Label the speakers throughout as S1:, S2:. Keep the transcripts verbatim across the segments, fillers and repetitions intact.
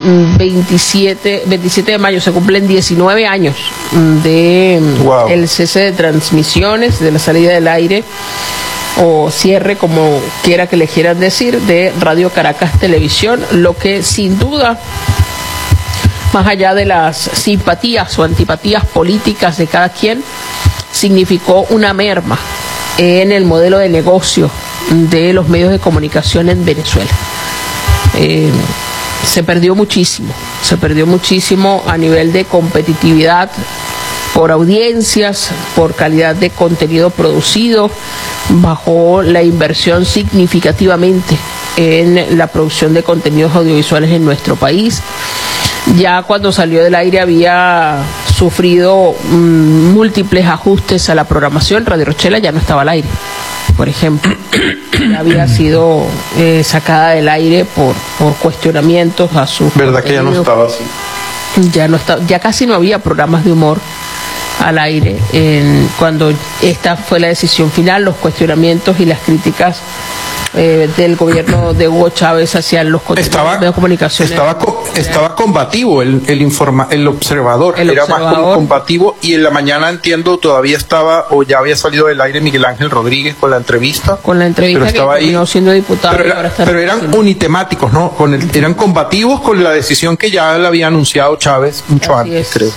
S1: veintisiete, veintisiete de mayo se cumplen diecinueve años de wow. el cese de transmisiones, de la salida del aire o cierre, como quiera que le quieran decir, de Radio Caracas Televisión, lo que sin duda, más allá de las simpatías o antipatías políticas de cada quien, significó una merma en el modelo de negocio de los medios de comunicación en Venezuela. Eh, se perdió muchísimo, se perdió muchísimo a nivel de competitividad, por audiencias, por calidad de contenido producido, bajó la inversión significativamente en la producción de contenidos audiovisuales en nuestro país. Ya cuando salió del aire había sufrido mmm, múltiples ajustes a la programación. Radio Rochela ya no estaba al aire, por ejemplo. Ya había sido eh, sacada del aire por, por cuestionamientos a sus
S2: ¿Verdad que ya no estaba así?
S1: Ya, no estaba, ya casi no había programas de humor al aire. En, cuando esta fue la decisión final, los cuestionamientos y las críticas Eh, del gobierno de Hugo Chávez hacia los
S2: estaba,
S1: de comunicación.
S2: Estaba, co estaba combativo el, el, informa el observador,
S1: el
S2: era
S1: observador.
S2: más como combativo, y en la mañana, entiendo, todavía estaba, o ya había salido del aire Miguel Ángel Rodríguez con la entrevista.
S1: Con la entrevista
S2: pero estaba
S1: que terminó
S2: ahí,
S1: siendo diputado.
S2: Pero, era, pero eran haciendo. unitemáticos, ¿no? Con el, eran combativos con la decisión que ya le había anunciado Chávez mucho
S1: Así
S2: antes,
S1: es.
S2: creo.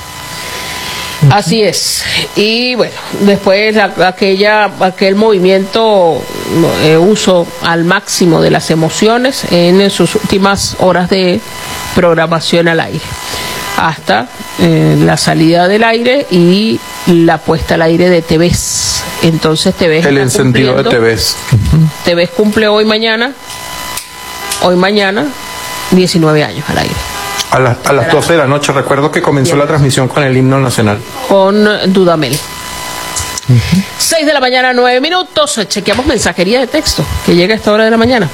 S1: Así es. Y bueno, después la, aquella, aquel movimiento, eh, uso al máximo de las emociones en sus últimas horas de programación al aire, hasta eh, la salida del aire y la puesta al aire de T V S. Entonces T V S
S2: el encendido de T V S.
S1: Uh-huh. T V S cumple hoy mañana, hoy mañana, diecinueve años al aire.
S2: A, la, a las doce de la noche, recuerdo que comenzó Bien. la transmisión con el himno nacional.
S1: Con Dudamel. Uh-huh. seis de la mañana, nueve minutos. Chequeamos mensajería de texto que llega a esta hora de la mañana.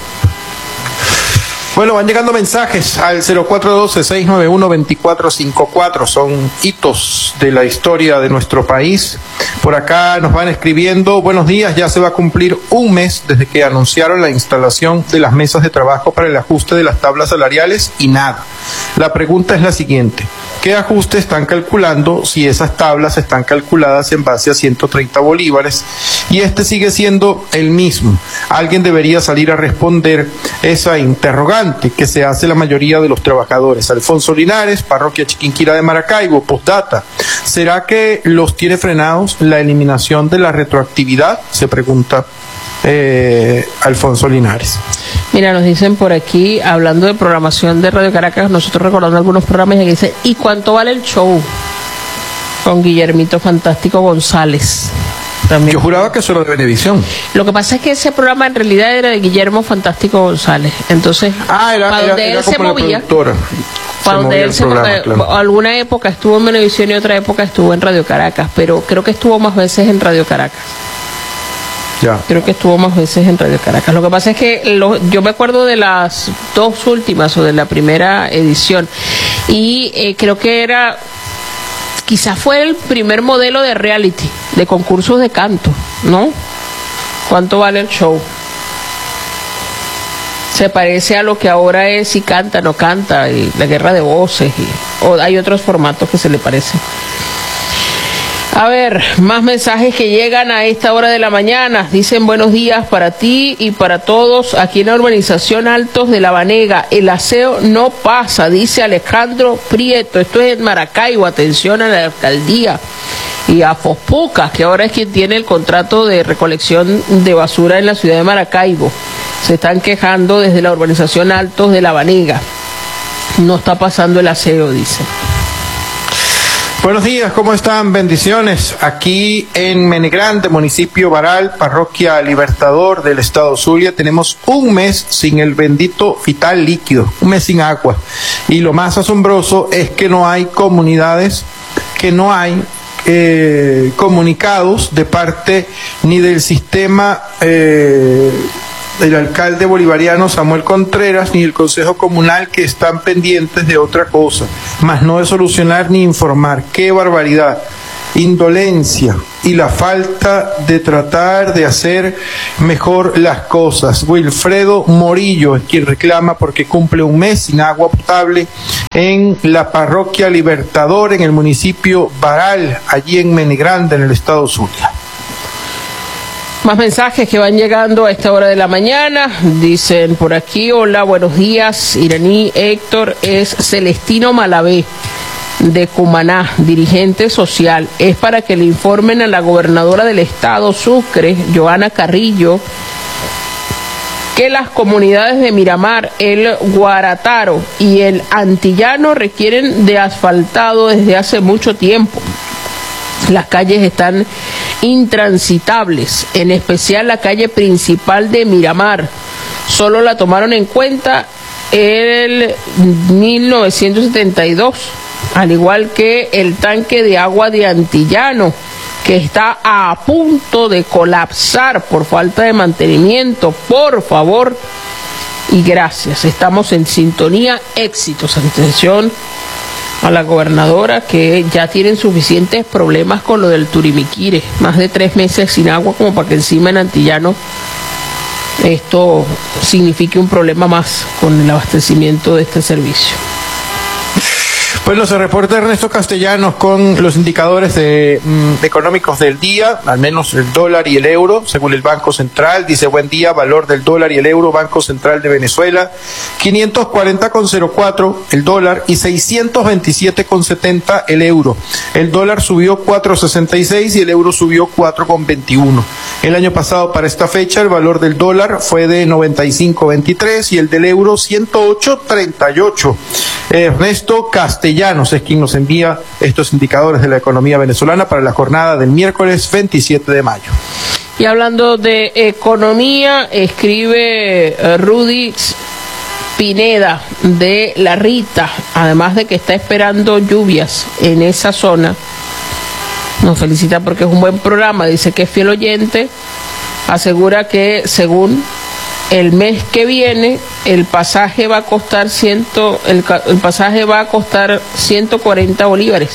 S2: Bueno, van llegando mensajes al cero cuatro uno dos, seis nueve uno, dos cuatro cinco cuatro. Son hitos de la historia de nuestro país. Por acá nos van escribiendo: buenos días, ya se va a cumplir un mes desde que anunciaron la instalación de las mesas de trabajo para el ajuste de las tablas salariales y nada. La pregunta es la siguiente: ¿qué ajuste están calculando si esas tablas están calculadas en base a ciento treinta bolívares y este sigue siendo el mismo? Alguien debería salir a responder esa interrogante que se hace la mayoría de los trabajadores. Alfonso Linares, Parroquia Chiquinquirá de Maracaibo. Postdata: ¿será que los tiene frenados la eliminación de la retroactividad? Se pregunta eh, Alfonso Linares.
S1: Mira, nos dicen por aquí, hablando de programación de Radio Caracas, nosotros recordando algunos programas, y dice: ¿y cuánto vale el show? Con Guillermito Fantástico González. También.
S2: Yo juraba que eso era de Venevisión.
S1: Lo que pasa es que ese programa en realidad era de Guillermo Fantástico González. Entonces,
S2: ah, era,
S1: para
S2: era,
S1: donde
S2: era
S1: él se movía, para donde él se movía, claro. Alguna época estuvo en Venevisión y otra época estuvo en Radio Caracas, pero creo que estuvo más veces en Radio Caracas.
S2: Ya.
S1: Creo que estuvo más veces en Radio Caracas. Lo que pasa es que lo, yo me acuerdo de las dos últimas o de la primera edición y eh, creo que era... Quizás fue el primer modelo de reality, de concursos de canto, ¿no? ¿Cuánto vale el show? Se parece a lo que ahora es Si Canta, No Canta, y la guerra de voces, y, o hay otros formatos que se le parecen. A ver, más mensajes que llegan a esta hora de la mañana. Dicen: buenos días para ti y para todos. Aquí en la urbanización Altos de La Banega, el aseo no pasa, dice Alejandro Prieto. Esto es en Maracaibo. Atención a la alcaldía y a Fospuca, que ahora es quien tiene el contrato de recolección de basura en la ciudad de Maracaibo. Se están quejando desde la urbanización Altos de La Banega. No está pasando el aseo, dice.
S2: Buenos días, ¿cómo están? Bendiciones. Aquí en Menegrande, municipio Baral, parroquia Libertador del estado Zulia, tenemos un mes sin el bendito vital líquido, un mes sin agua. Y lo más asombroso es que no hay comunidades, que no hay eh, comunicados de parte ni del sistema eh, del alcalde bolivariano Samuel Contreras ni el Consejo Comunal, que están pendientes de otra cosa, más no de solucionar ni informar. ¡Qué barbaridad! indolencia y la falta de tratar de hacer mejor las cosas. Wilfredo Morillo es quien reclama porque cumple un mes sin agua potable en la parroquia Libertador, en el municipio Baral, allí en Menigrande, en el estado Zulia.
S1: Más mensajes que van llegando a esta hora de la mañana. Dicen por aquí: hola, buenos días, Iraní, Héctor. Es Celestino Malavé, de Cumaná, dirigente social. Es para que le informen a la gobernadora del estado Sucre, Joana Carrillo, que las comunidades de Miramar, el Guarataro y el Antillano requieren de asfaltado desde hace mucho tiempo. Las calles están intransitables, en especial la calle principal de Miramar. Solo la tomaron en cuenta en mil novecientos setenta y dos, al igual que el tanque de agua de Antillano, que está a punto de colapsar por falta de mantenimiento. Por favor y gracias. Estamos en sintonía. Éxitos. Atención a la gobernadora, que ya tienen suficientes problemas con lo del Turimiquire, más de tres meses sin agua, como para que encima en Antillano esto signifique un problema más con el abastecimiento de este servicio.
S2: Bueno, se reporta Ernesto Castellanos con los indicadores de, mm, económicos del día, al menos el dólar y el euro, según el Banco Central. Dice: buen día, valor del dólar y el euro, Banco Central de Venezuela, quinientos cuarenta con cero cuatro el dólar y seiscientos veintisiete con setenta el euro. El dólar subió cuatro con sesenta y seis y el euro subió cuatro con veintiuno. El año pasado, para esta fecha, el valor del dólar fue de noventa y cinco con veintitrés y el del euro ciento ocho con treinta y ocho. Ernesto Castellanos es quien nos envía estos indicadores de la economía venezolana para la jornada del miércoles veintisiete de mayo.
S1: Y hablando de economía, escribe uh, Rudy Pineda de La Rita, además de que está esperando lluvias en esa zona. Nos felicita porque es un buen programa, dice que es fiel oyente, asegura que según el mes que viene el pasaje va a costar ciento, el, el pasaje va a costar ciento cuarenta bolívares,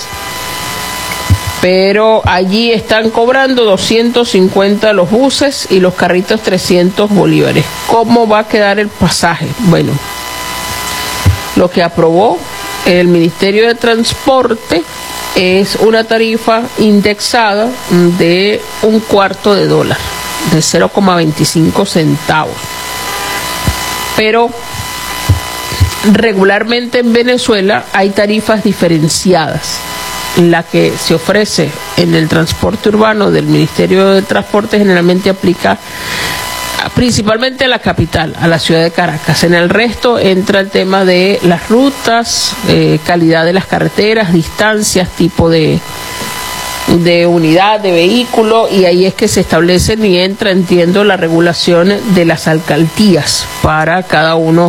S1: pero allí están cobrando doscientos cincuenta los buses y los carritos trescientos bolívares. ¿Cómo va a quedar el pasaje? Bueno, lo que aprobó el Ministerio de Transporte es una tarifa indexada de un cuarto de dólar, de cero coma veinticinco centavos. Pero regularmente en Venezuela hay tarifas diferenciadas. La que se ofrece en el transporte urbano del Ministerio de Transporte generalmente aplica principalmente a la capital, a la ciudad de Caracas. En el resto entra el tema de las rutas, eh, calidad de las carreteras, distancias, tipo de de unidad de vehículo, y ahí es que se establecen y entra, entiendo, la regulación de las alcaldías para cada uno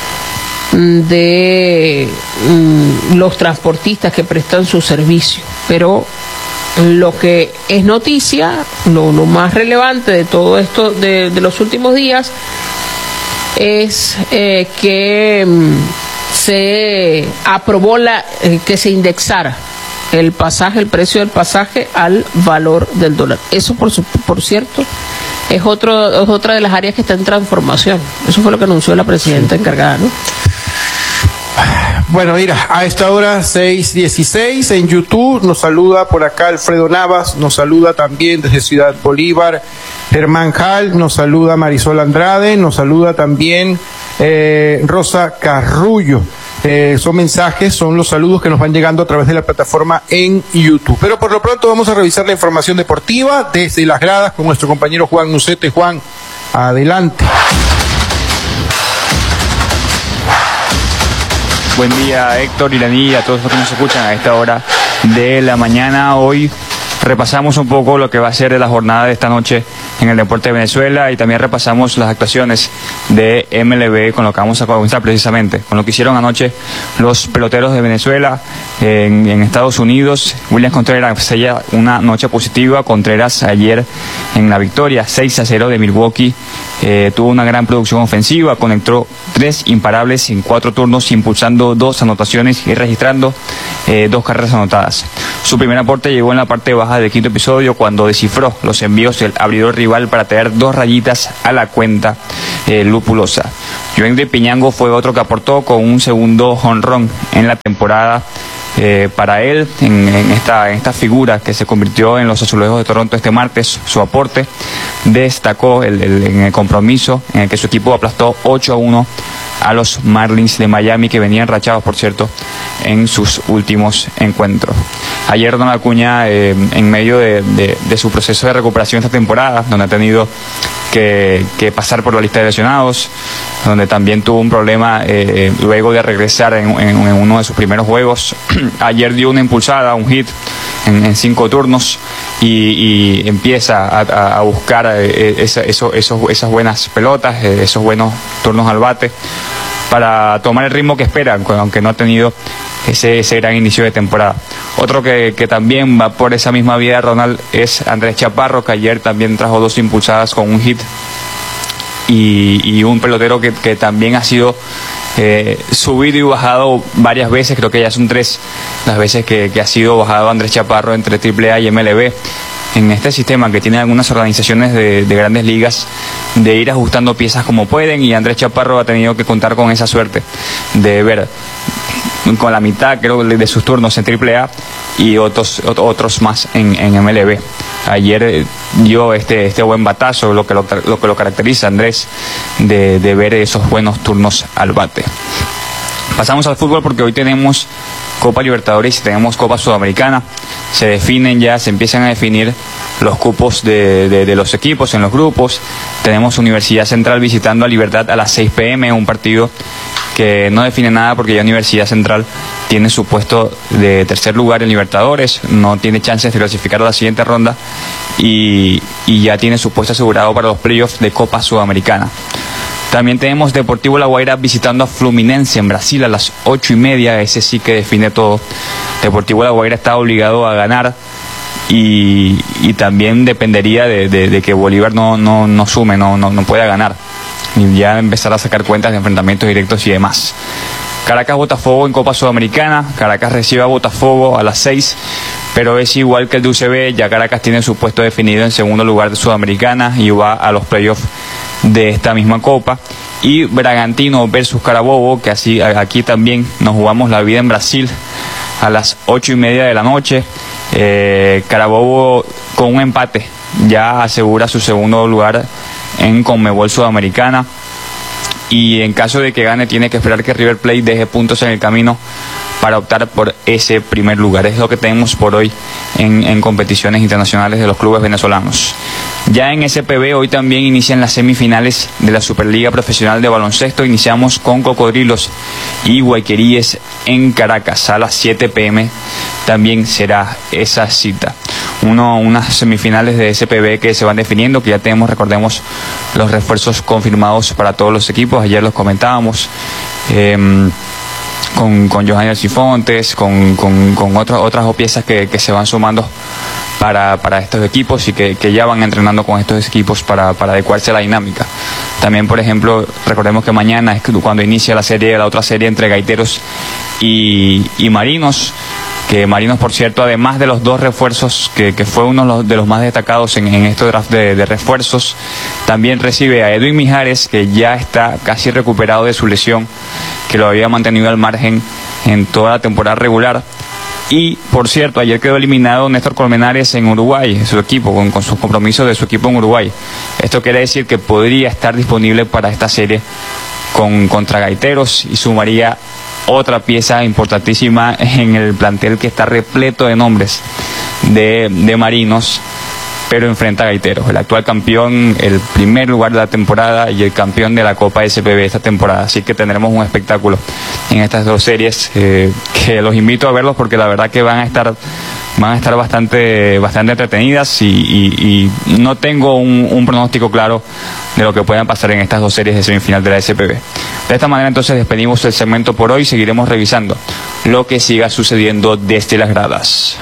S1: de mm, los transportistas que prestan su servicio. Pero lo que es noticia, lo, lo más relevante de todo esto de, de los últimos días es eh, que mm, se aprobó la eh, que se indexara el pasaje, el precio del pasaje al valor del dólar. Eso, por, su, por cierto, es, otro, es otra de las áreas que está en transformación. Eso fue lo que anunció la presidenta encargada, ¿no?
S2: Bueno, mira, a esta hora seis dieciséis en YouTube nos saluda por acá Alfredo Navas, nos saluda también desde Ciudad Bolívar Germán Hall, nos saluda Marisol Andrade, nos saluda también eh, Rosa Carrullo. Eh, son mensajes, son los saludos que nos van llegando a través de la plataforma en YouTube. Pero por lo pronto vamos a revisar la información deportiva desde las gradas con nuestro compañero Juan Nucete. Juan, adelante.
S3: Buen día, Héctor, Iraní, y a todos los que nos escuchan a esta hora de la mañana. Hoy repasamos un poco lo que va a ser de la jornada de esta noche en el deporte de Venezuela, y también repasamos las actuaciones de M L B con lo que vamos a comenzar precisamente, con lo que hicieron anoche los peloteros de Venezuela en, en Estados Unidos. Williams Contreras sella una noche positiva. Contreras ayer en la victoria seis a cero de Milwaukee eh, tuvo una gran producción ofensiva, conectó tres imparables en cuatro turnos, impulsando dos anotaciones y registrando eh, dos carreras anotadas. Su primer aporte llegó en la parte baja del quinto episodio, cuando descifró los envíos del abridor rival para traer dos rayitas a la cuenta eh, lupulosa. Yoendi Piñango fue otro que aportó con un segundo jonrón en la temporada eh, para él, en, en, esta, en esta figura que se convirtió en los Azulejos de Toronto este martes. Su aporte destacó el, el, en el compromiso en el que su equipo aplastó ocho a uno a los Marlins de Miami, que venían rachados, por cierto, en sus últimos encuentros. Ayer Ronald Acuña, eh, en medio de, de, de su proceso de recuperación esta temporada, donde ha tenido que, que pasar por la lista de lesionados, donde también tuvo un problema eh, luego de regresar en, en, en uno de sus primeros juegos, ayer dio una impulsada, un hit en, en cinco turnos, y, y empieza a, a buscar eh, esa, eso, esos, esas buenas pelotas, eh, esos buenos turnos al bate, para tomar el ritmo que esperan, aunque no ha tenido ese, ese gran inicio de temporada. Otro que, que también va por esa misma vía, Ronald, es Andrés Chaparro, que ayer también trajo dos impulsadas con un hit, y, y un pelotero que, que también ha sido eh, subido y bajado varias veces. Creo que ya son tres las veces que, que ha sido bajado Andrés Chaparro entre triple A y M L B, en este sistema que tiene algunas organizaciones de, de grandes ligas, de ir ajustando piezas como pueden, y Andrés Chaparro ha tenido que contar con esa suerte de ver con la mitad, creo, de sus turnos en triple A y otros otros más en, en M L B. Ayer dio este este buen batazo, lo que lo, lo que lo caracteriza, Andrés, de, de ver esos buenos turnos al bate. Pasamos al fútbol, porque hoy tenemos Copa Libertadores y tenemos Copa Sudamericana. Se definen ya, se empiezan a definir los cupos de, de, de los equipos en los grupos. Tenemos Universidad Central visitando a Libertad a las seis pe eme, un partido que no define nada, porque ya Universidad Central tiene su puesto de tercer lugar en Libertadores, no tiene chances de clasificar a la siguiente ronda, y, y ya tiene su puesto asegurado para los playoffs de Copa Sudamericana. También tenemos Deportivo La Guaira visitando a Fluminense en Brasil a las ocho y media. Ese sí que define todo. Deportivo La Guaira está obligado a ganar, y, y también dependería de, de, de que Bolívar no, no, no sume, no, no, no pueda ganar, y ya empezar a sacar cuentas de enfrentamientos directos y demás. Caracas Botafogo en Copa Sudamericana. Caracas recibe a Botafogo a las seis, pero es igual que el de U C B. Ya Caracas tiene su puesto definido en segundo lugar de Sudamericana y va a los playoffs de esta misma Copa. Y Bragantino versus Carabobo, que así aquí también nos jugamos la vida en Brasil a las ocho y media de la noche. Eh, Carabobo con un empate ya asegura su segundo lugar en Conmebol Sudamericana, y en caso de que gane tiene que esperar que River Plate deje puntos en el camino para optar por ese primer lugar. Es lo que tenemos por hoy en, en competiciones internacionales de los clubes venezolanos. Ya en S P B hoy también inician las semifinales de la Superliga Profesional de Baloncesto. Iniciamos con Cocodrilos y Guayqueríes en Caracas a las siete pe eme. También será esa cita. Uno, unas semifinales de S P B que se van definiendo, que ya tenemos, recordemos, los refuerzos confirmados para todos los equipos. Ayer los comentábamos. Eh, con, con Johanny Cifontes, con, con, con otras otras piezas que, que se van sumando para, para estos equipos, y que, que ya van entrenando con estos equipos para, para adecuarse a la dinámica. También, por ejemplo, recordemos que mañana es cuando inicia la serie, la otra serie entre Gaiteros y, y Marinos, que Marinos, por cierto, además de los dos refuerzos, que, que fue uno de los más destacados en, en este draft de, de refuerzos, también recibe a Edwin Mijares, que ya está casi recuperado de su lesión, que lo había mantenido al margen en toda la temporada regular. Y, por cierto, ayer quedó eliminado Néstor Colmenares en Uruguay, su equipo, con, con sus compromisos de su equipo en Uruguay. Esto quiere decir que podría estar disponible para esta serie con, contra Gaiteros, y sumaría otra pieza importantísima en el plantel que está repleto de nombres de, de Marinos, pero enfrenta a Gaiteros, el actual campeón, el primer lugar de la temporada y el campeón de la Copa S P B esta temporada. Así que tendremos un espectáculo en estas dos series, eh, que los invito a verlos, porque la verdad que van a estar van a estar bastante bastante entretenidas y, y, y no tengo un, un pronóstico claro de lo que puedan pasar en estas dos series de semifinal de la S P B. De esta manera entonces despedimos el segmento por hoy y seguiremos revisando lo que siga sucediendo desde las gradas.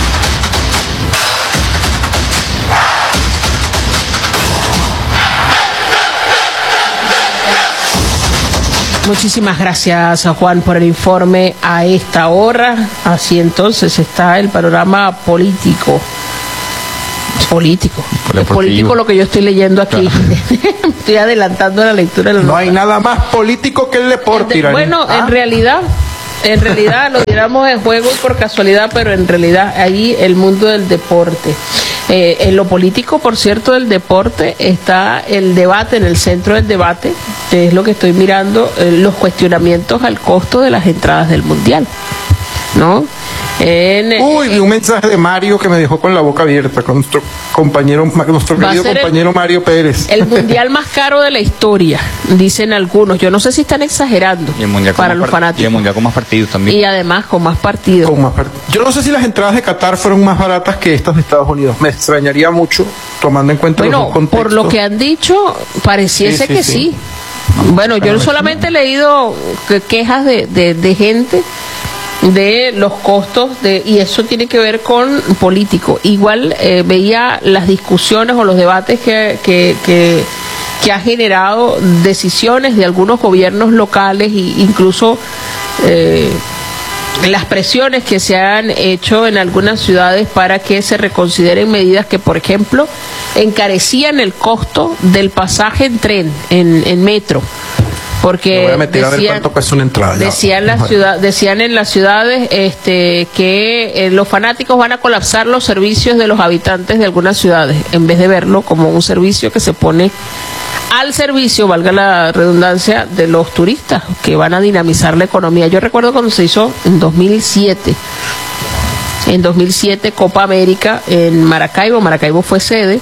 S1: Muchísimas gracias, Juan, por el informe a esta hora. Así entonces está el panorama político. Político. Es político lo que yo estoy leyendo aquí. Claro. Estoy adelantando la lectura. De la
S2: no
S1: nota.
S2: Hay nada más político que el deporte.
S1: De, bueno, ¿ah? en realidad... En realidad lo tiramos en juego por casualidad, pero en realidad ahí el mundo del deporte. Eh, en lo político, por cierto, del deporte está el debate, en el centro del debate, que es lo que estoy mirando, eh, los cuestionamientos al costo de las entradas del Mundial, ¿no? En,
S2: Uy, vi un mensaje de Mario que me dejó con la boca abierta, con nuestro compañero, nuestro querido compañero el, Mario Pérez.
S1: El mundial más caro de la historia, dicen algunos. Yo no sé si están exagerando
S3: y el mundial
S1: para los fanáticos.
S3: Y el mundial con más partidos también.
S1: Y además con más partidos.
S2: Con más part Yo no sé si las entradas de Qatar fueron más baratas que estas de Estados Unidos. Me extrañaría mucho, tomando en cuenta
S1: bueno,
S2: los dos contextos.
S1: Por lo que han dicho, pareciese sí, sí, que sí. sí. No, bueno, yo solamente he leído quejas de, de, de gente de los costos de y eso tiene que ver con político. Igual eh, veía las discusiones o los debates que, que, que, que ha generado decisiones de algunos gobiernos locales e incluso eh, las presiones que se han hecho en algunas ciudades para que se reconsideren medidas que, por ejemplo, encarecían el costo del pasaje en tren, en, en metro. Porque decían,
S2: una entrada,
S1: decían, la ciudad, decían en las ciudades este, que eh, los fanáticos van a colapsar los servicios de los habitantes de algunas ciudades, en vez de verlo como un servicio que se pone al servicio, valga la redundancia, de los turistas, que van a dinamizar la economía. Yo recuerdo cuando se hizo en dos mil siete, en dos mil siete Copa América en Maracaibo, Maracaibo fue sede,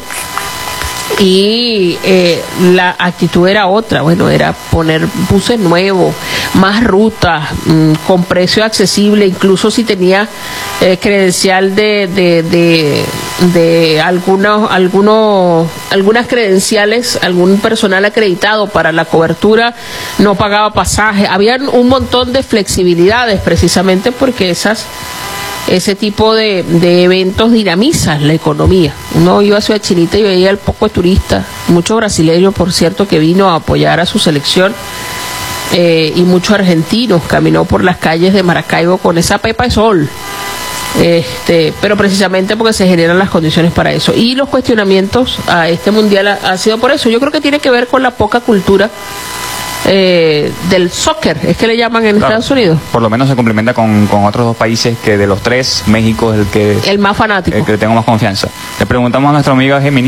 S1: y eh, la actitud era otra, bueno, era poner buses nuevos, más rutas, mmm, con precio accesible, incluso si tenía eh, credencial de de, de, de algunos, algunos, algunas credenciales, algún personal acreditado para la cobertura, no pagaba pasaje. Habían un montón de flexibilidades precisamente porque esas ese tipo de, de eventos dinamizan la economía. Uno iba a Ciudad Chinita y veía el poco de turistas, muchos brasileños, por cierto, que vino a apoyar a su selección, eh, y muchos argentinos. Caminó por las calles de Maracaibo con esa pepa de sol, este, pero precisamente porque se generan las condiciones para eso. Y los cuestionamientos a este mundial ha, ha sido por eso. Yo creo que tiene que ver con la poca cultura Eh, del soccer, es que le llaman en claro, Estados Unidos.
S3: Por lo menos se complementa con, con otros dos países que de los tres, México es el que
S1: el más fanático,
S3: el que tengo más confianza. Le preguntamos a nuestra amiga Gemini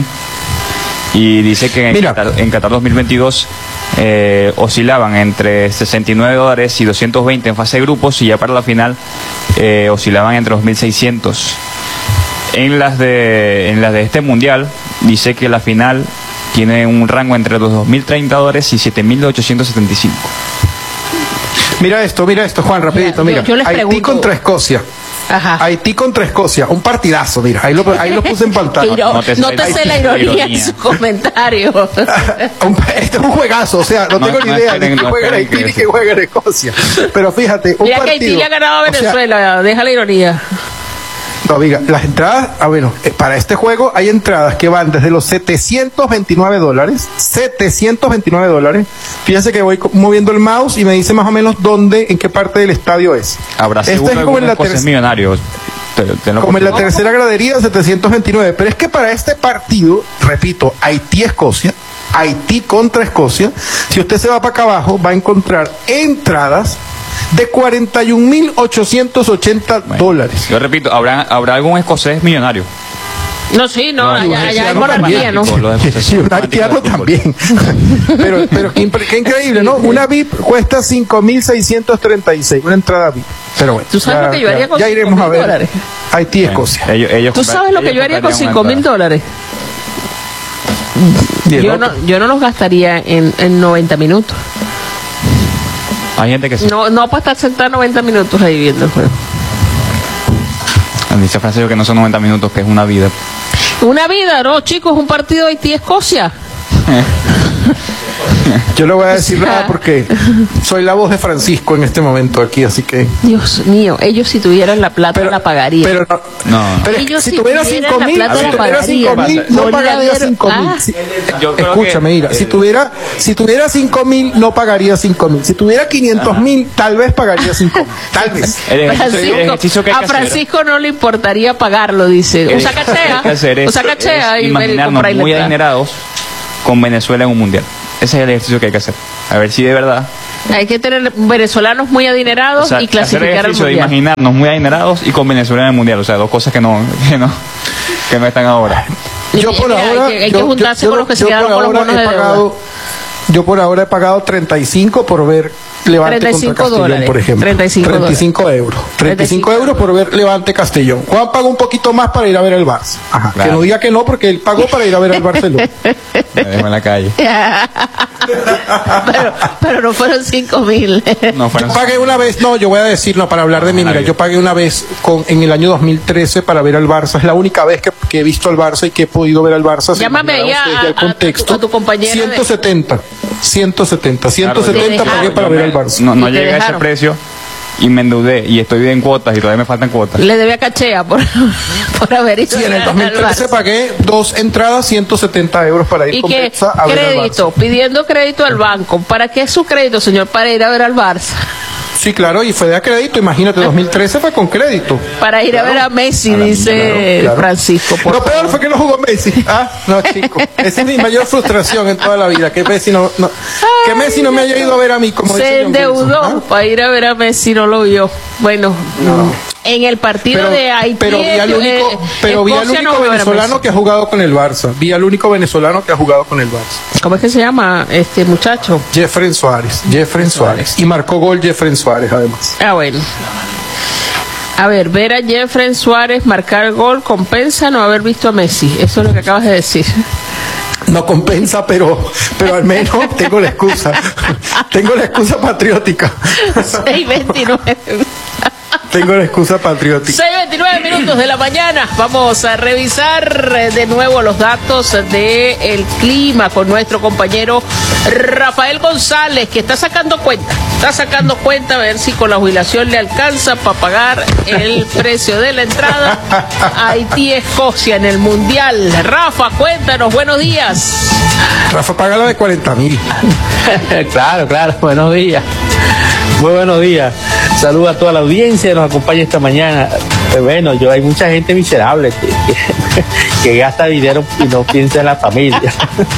S3: y dice que en Qatar, en Qatar dos mil veintidós eh, oscilaban entre sesenta y nueve dólares y doscientos veinte en fase de grupos, y ya para la final eh, oscilaban entre dos mil seiscientos. En las de en las de este mundial dice que la final tiene un rango entre los dos mil treinta dólares y siete mil ochocientos setenta y cinco.
S2: Mira esto, mira esto, Juan, rapidito, mira.
S1: Yo, yo
S2: Haití
S1: pregunto...
S2: contra Escocia.
S1: Ajá.
S2: Haití contra Escocia, un partidazo, mira, ahí lo, ahí lo puse en pantalla.
S1: no, no te, no te sé la ironía, ironía en su comentario.
S2: Este es un juegazo, o sea, no, no tengo no, ni idea no, ni que juega en Haití ni que juega en Escocia. Pero fíjate, un
S1: mira
S2: partido.
S1: que Haití le ha ganado a Venezuela, o sea, deja la ironía.
S2: No, diga, las entradas, ah, bueno, para este juego hay entradas que van desde los setecientos veintinueve dólares, setecientos veintinueve dólares. Fíjense que voy moviendo el mouse y me dice más o menos dónde, en qué parte del estadio es.
S3: Habrá seguro este es como en la tercera millonarios.
S2: Te, te como en la tercera gradería, setecientos veintinueve. Pero es que para este partido, repito, Haití-Escocia, Haití contra Escocia, si usted se va para acá abajo, va a encontrar entradas de cuarenta y un mil ochocientos ochenta dólares.
S3: Yo repito, ¿habrá, ¿habrá algún escocés millonario?
S1: No, sí, no, no allá, allá hay monarquía, ¿no?
S2: Sí, un haitiano también. pero pero qué, qué increíble, ¿no? Una V I P cuesta cinco mil seiscientos treinta y seis, una entrada V I P. Pero bueno,
S1: ¿tú sabes ya, lo que yo haría con
S2: ya iremos a ver
S1: dólares?
S2: Haití, Escocia.
S3: Bueno, ellos, ellos
S1: ¿tú sabes lo que yo haría con cinco mil dólares? Yo no, yo no los gastaría en, en noventa minutos.
S3: Hay gente que sí.
S1: No, no para estar sentado noventa minutos ahí viendo el juego.
S3: Dice Francisco que no son noventa minutos, que es una vida.
S1: Una vida, ¿no, chicos? Un partido Haití-Escocia.
S2: Yo no voy a decir nada porque soy la voz de Francisco en este momento aquí, así que...
S1: Dios mío, ellos si tuvieran la plata pero, la pagarían.
S2: Pero no,
S3: no.
S2: Pero
S1: ellos
S2: si,
S1: si
S2: tuviera cinco mil, si tuviera cinco mil, no pagaría cinco mil.
S3: Ah.
S2: Si, escúchame, mira, si tuviera si tuviera cinco mil, no pagaría cinco mil. Si tuviera quinientos mil, tal vez pagaría cinco mil. Tal vez.
S1: Francisco, a Francisco no le importaría pagarlo, dice. Usa cachea, usa cachea y
S3: imaginarnos muy adinerados con Venezuela en un mundial. Ese es el ejercicio que hay que hacer. A ver si de verdad...
S1: Hay que tener venezolanos muy adinerados, o sea, y clasificar al mundial.
S3: De imaginarnos muy adinerados y con Venezuela en el mundial. O sea, dos cosas que no que no, que no están ahora.
S2: Yo por
S1: Mira,
S2: ahora...
S1: Hay que, hay
S2: yo,
S1: que juntarse
S2: yo,
S1: con los que
S2: yo
S1: se quedaron con los bonos de
S2: pagado,
S1: deuda.
S2: Yo por ahora he pagado treinta y cinco por ver Levante
S1: treinta y cinco
S2: contra Castellón,
S1: dólares,
S2: por ejemplo.
S1: treinta y cinco,
S2: treinta y cinco euros. treinta y cinco euros por ver Levante Castellón. Juan pagó un poquito más para ir a ver el Barça. Ajá. Claro. Que no diga que no, porque él pagó para ir a ver al Barcelona.
S3: Me dejo en la calle.
S1: pero, pero no fueron cinco mil.
S2: No, fueron... Yo pagué una vez, no, yo voy a decir, no, para hablar de mí, mira, yo pagué una vez con, en el año dos mil trece para ver al Barça. Es la única vez que, que he visto al Barça y que he podido ver al Barça.
S1: Llámame ya a,
S2: el contexto.
S1: A, tu, a tu compañera.
S2: ciento setenta. ciento setenta. ciento setenta
S3: claro,
S2: pagué para ver al Barça.
S3: No, no llega a ese precio y me endeudé y estoy en cuotas y todavía me faltan cuotas.
S1: Le debía cachea por, por haber ido.
S2: Sí, en el dos mil trece pagué dos entradas, ciento setenta euros para ir
S1: ¿Y
S2: con
S1: qué
S2: Betsa a ver al
S1: crédito?
S2: Barça.
S1: Pidiendo crédito al banco. ¿Para qué es su crédito, señor? Para ir a ver al Barça.
S2: Sí, claro, y fue de a crédito, imagínate, dos mil trece fue con crédito.
S1: Para ir claro. a ver a Messi, a dice claro, claro. Francisco.
S2: Por lo favor. Peor fue que no jugó Messi. Ah, no, chico. Esa es mi mayor frustración en toda la vida, que Messi no, no, que Messi no me haya ido a ver a mí, como
S1: se endeudó ¿ah? para ir a ver a Messi, no lo vio. Bueno, no. en el partido
S2: pero,
S1: de Haití...
S2: Pero vi al único, eh, pero vi al único no venezolano que ha jugado con el Barça. Vi al único venezolano que ha jugado con el Barça.
S1: ¿Cómo es que se llama este muchacho?
S2: Jeffrey Suárez. Jeffrey Suárez. Y marcó gol Jeffrey Suárez, además.
S1: Ah, bueno. A ver, ver a Jeffrey Suárez marcar gol compensa no haber visto a Messi. Eso es lo que acabas de decir.
S2: No compensa, pero pero al menos tengo la excusa. Tengo la excusa patriótica.
S1: seis veintinueve.
S2: Tengo la excusa patriótica.
S1: seis veintinueve minutos de la mañana. Vamos a revisar de nuevo los datos del clima con nuestro compañero Rafael González, que está sacando cuenta. Está sacando cuenta a ver si con la jubilación le alcanza para pagar el precio de la entrada a Haití-Escocia en el Mundial. Rafa, cuéntanos, buenos días.
S2: Rafa, paga la de cuarenta mil.
S4: Claro, claro, buenos días. Muy buenos días. Saludos a toda la audiencia que nos acompaña esta mañana. Pues bueno, yo hay mucha gente miserable que, que, que gasta dinero y no piensa en la familia.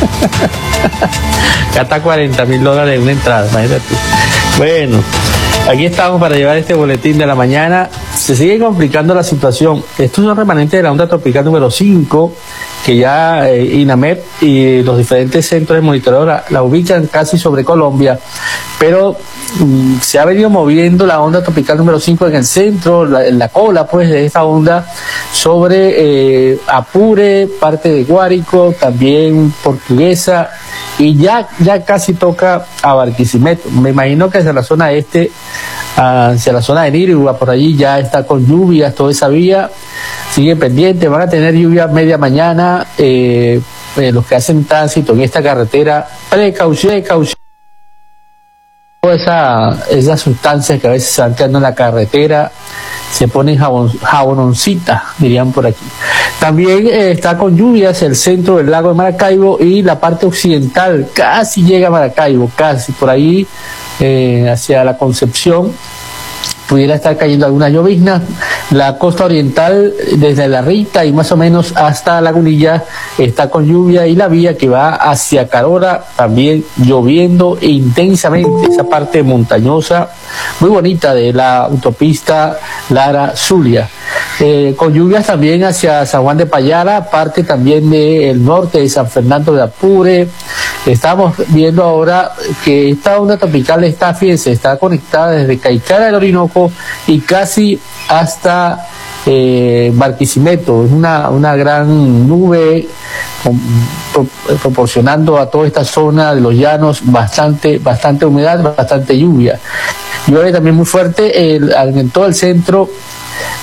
S4: Gasta cuarenta mil dólares en una entrada, imagínate. Bueno, aquí estamos para llevar este boletín de la mañana. Se sigue complicando la situación. Estos son remanentes de la onda tropical número cinco, que ya eh, INAMED y los diferentes centros de monitoreo la, la ubican casi sobre Colombia, pero mm, se ha venido moviendo la onda tropical número cinco en el centro, la, en la cola pues de esta onda sobre eh, Apure, parte de Guárico, también Portuguesa, y ya, ya casi toca a Barquisimeto. Me imagino que hacia la zona este, hacia la zona de Nirigua, por allí ya está con lluvias, toda esa vía sigue pendiente. Van a tener lluvia media mañana, eh, eh, los que hacen tránsito en esta carretera, precaución, precaución. Todas esa, esas sustancias que a veces se van quedando en la carretera, se ponen jabon, jabononcita, dirían por aquí. También eh, está con lluvias el centro del lago de Maracaibo y la parte occidental, casi llega a Maracaibo, casi, por ahí eh, hacia la Concepción pudiera estar cayendo alguna llovizna. La costa oriental, desde La Rita y más o menos hasta Lagunilla, está con lluvia, y la vía que va hacia Carora también lloviendo intensamente, esa parte montañosa muy bonita de la autopista Lara-Zulia. Eh, con lluvias también hacia San Juan de Payara, parte también del norte de San Fernando de Apure. Estamos viendo ahora que esta onda tropical está, fíjense, está conectada desde Caicara del Orinoco y casi hasta eh, Barquisimeto. Es una, una gran nube con, pro, proporcionando a toda esta zona de los llanos bastante, bastante humedad, bastante lluvia. Llueve también muy fuerte el, en todo el centro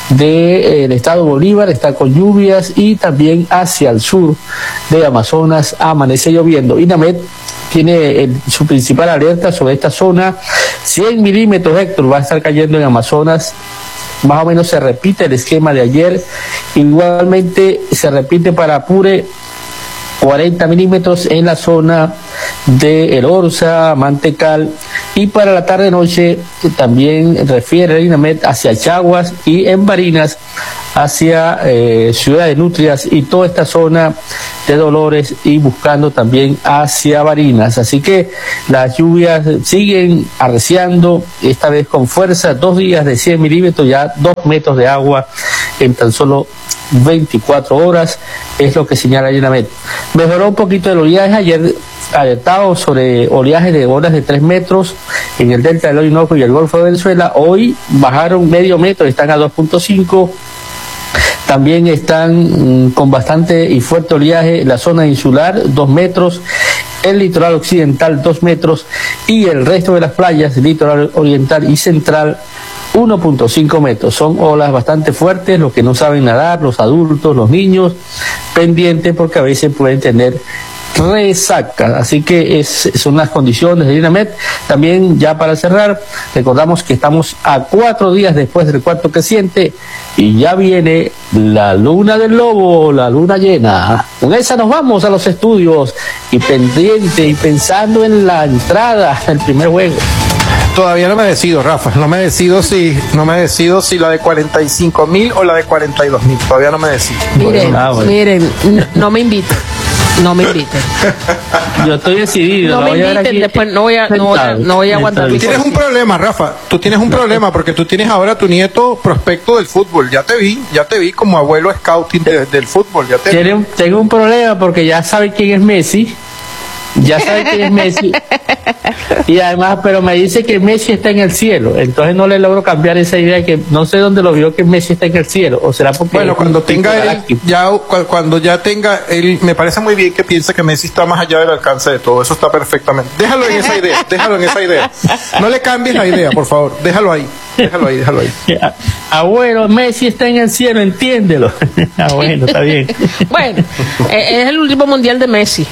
S4: del eh, estado Bolívar está con lluvias y también hacia el sur de Amazonas amanece lloviendo. INAMED tiene el, su principal alerta sobre esta zona. cien milímetros, Héctor, va a estar cayendo en Amazonas. Más o menos se repite el esquema de ayer. Igualmente se repite para Apure, cuarenta milímetros en la zona de El Orza, Mantecal, y para la tarde-noche también refiere el INAMED hacia Chaguas y en Barinas hacia eh, Ciudad de Nutrias y toda esta zona de Dolores y buscando también hacia Barinas. Así que las lluvias siguen arreciando, esta vez con fuerza, dos días de cien milímetros, ya dos metros de agua en tan solo veinticuatro horas, es lo que señala INAMED. Mejoró un poquito el oleaje, ayer alertado sobre oleaje de olas de tres metros en el delta del Orinoco y el Golfo de Venezuela. Hoy bajaron medio metro, están a dos punto cinco. También están mmm, con bastante y fuerte oleaje en la zona insular, dos metros, el litoral occidental, dos metros, y el resto de las playas, el litoral oriental y central, uno punto cinco metros. Son olas bastante fuertes, los que no saben nadar, los adultos, los niños, pendientes porque a veces pueden tener resaca. Así que es, son las condiciones de INAMED. También, ya para cerrar, recordamos que estamos a cuatro días después del cuarto creciente y ya viene la luna del lobo, la luna llena. Con esa nos vamos a los estudios y pendiente y pensando en la entrada al primer juego.
S2: Todavía no me decido, Rafa, no me decido si no me decido si la de cuarenta y cinco mil o la de cuarenta y dos mil, todavía no me decido.
S1: Miren, ah, bueno. miren, no, no me inviten. No me inviten.
S4: Yo estoy decidido.
S1: No, no me inviten, después no voy a, no voy a, no voy a aguantar.
S2: Tú tienes un problema, Rafa. Tú tienes un problema porque tú tienes ahora a tu nieto prospecto del fútbol. Ya te vi, ya te vi como abuelo scouting de, del fútbol. Ya te
S4: Tiene un, tengo un problema porque ya sabe quién es Messi. Ya sabe quién es Messi. Y además, pero me dice que Messi está en el cielo. Entonces no le logro cambiar esa idea, que no sé dónde lo vio que Messi está en el cielo. O será porque
S2: bueno, cuando tenga él, ya cuando ya tenga él, me parece muy bien que piense que Messi está más allá del alcance de todo. Eso está perfectamente. Déjalo en esa idea, déjalo en esa idea. No le cambies la idea, por favor. Déjalo ahí. Déjalo ahí, déjalo ahí.
S4: Abuelo, Messi está en el cielo, entiéndelo. Ah, bueno, está bien.
S1: Bueno, es el último mundial de Messi.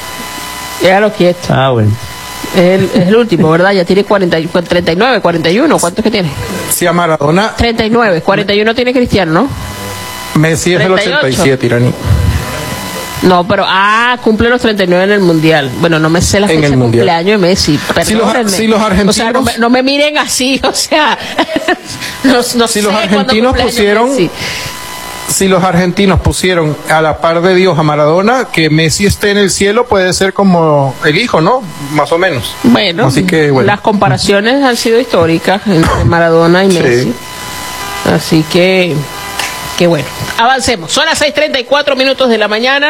S1: Déjalo quieto.
S4: Ah, bueno.
S1: Es el, es el último, ¿verdad? Ya tiene cuarenta, treinta y nueve, cuarenta y uno. ¿Cuántos que tiene?
S2: Sí, a Maradona.
S1: treinta y nueve, cuarenta y uno tiene Cristiano, ¿no?
S2: Messi es del ochenta y siete, Irani.
S1: No, pero, ah, cumple los treinta y nueve en el Mundial. Bueno, no me sé la fecha de cumpleaños de Messi.
S2: Si los, si los argentinos...
S1: O sea, no me, no me miren así, o sea... no, no
S2: si
S1: sé
S2: los argentinos pusieron...
S1: Messi.
S2: Si los argentinos pusieron a la par de Dios a Maradona, que Messi esté en el cielo puede ser como el hijo, ¿no? Más o menos.
S1: Bueno, Así que, bueno. las comparaciones han sido históricas entre Maradona y Messi. Sí. Así que, que bueno. Avancemos. Son las seis treinta y cuatro minutos de la mañana.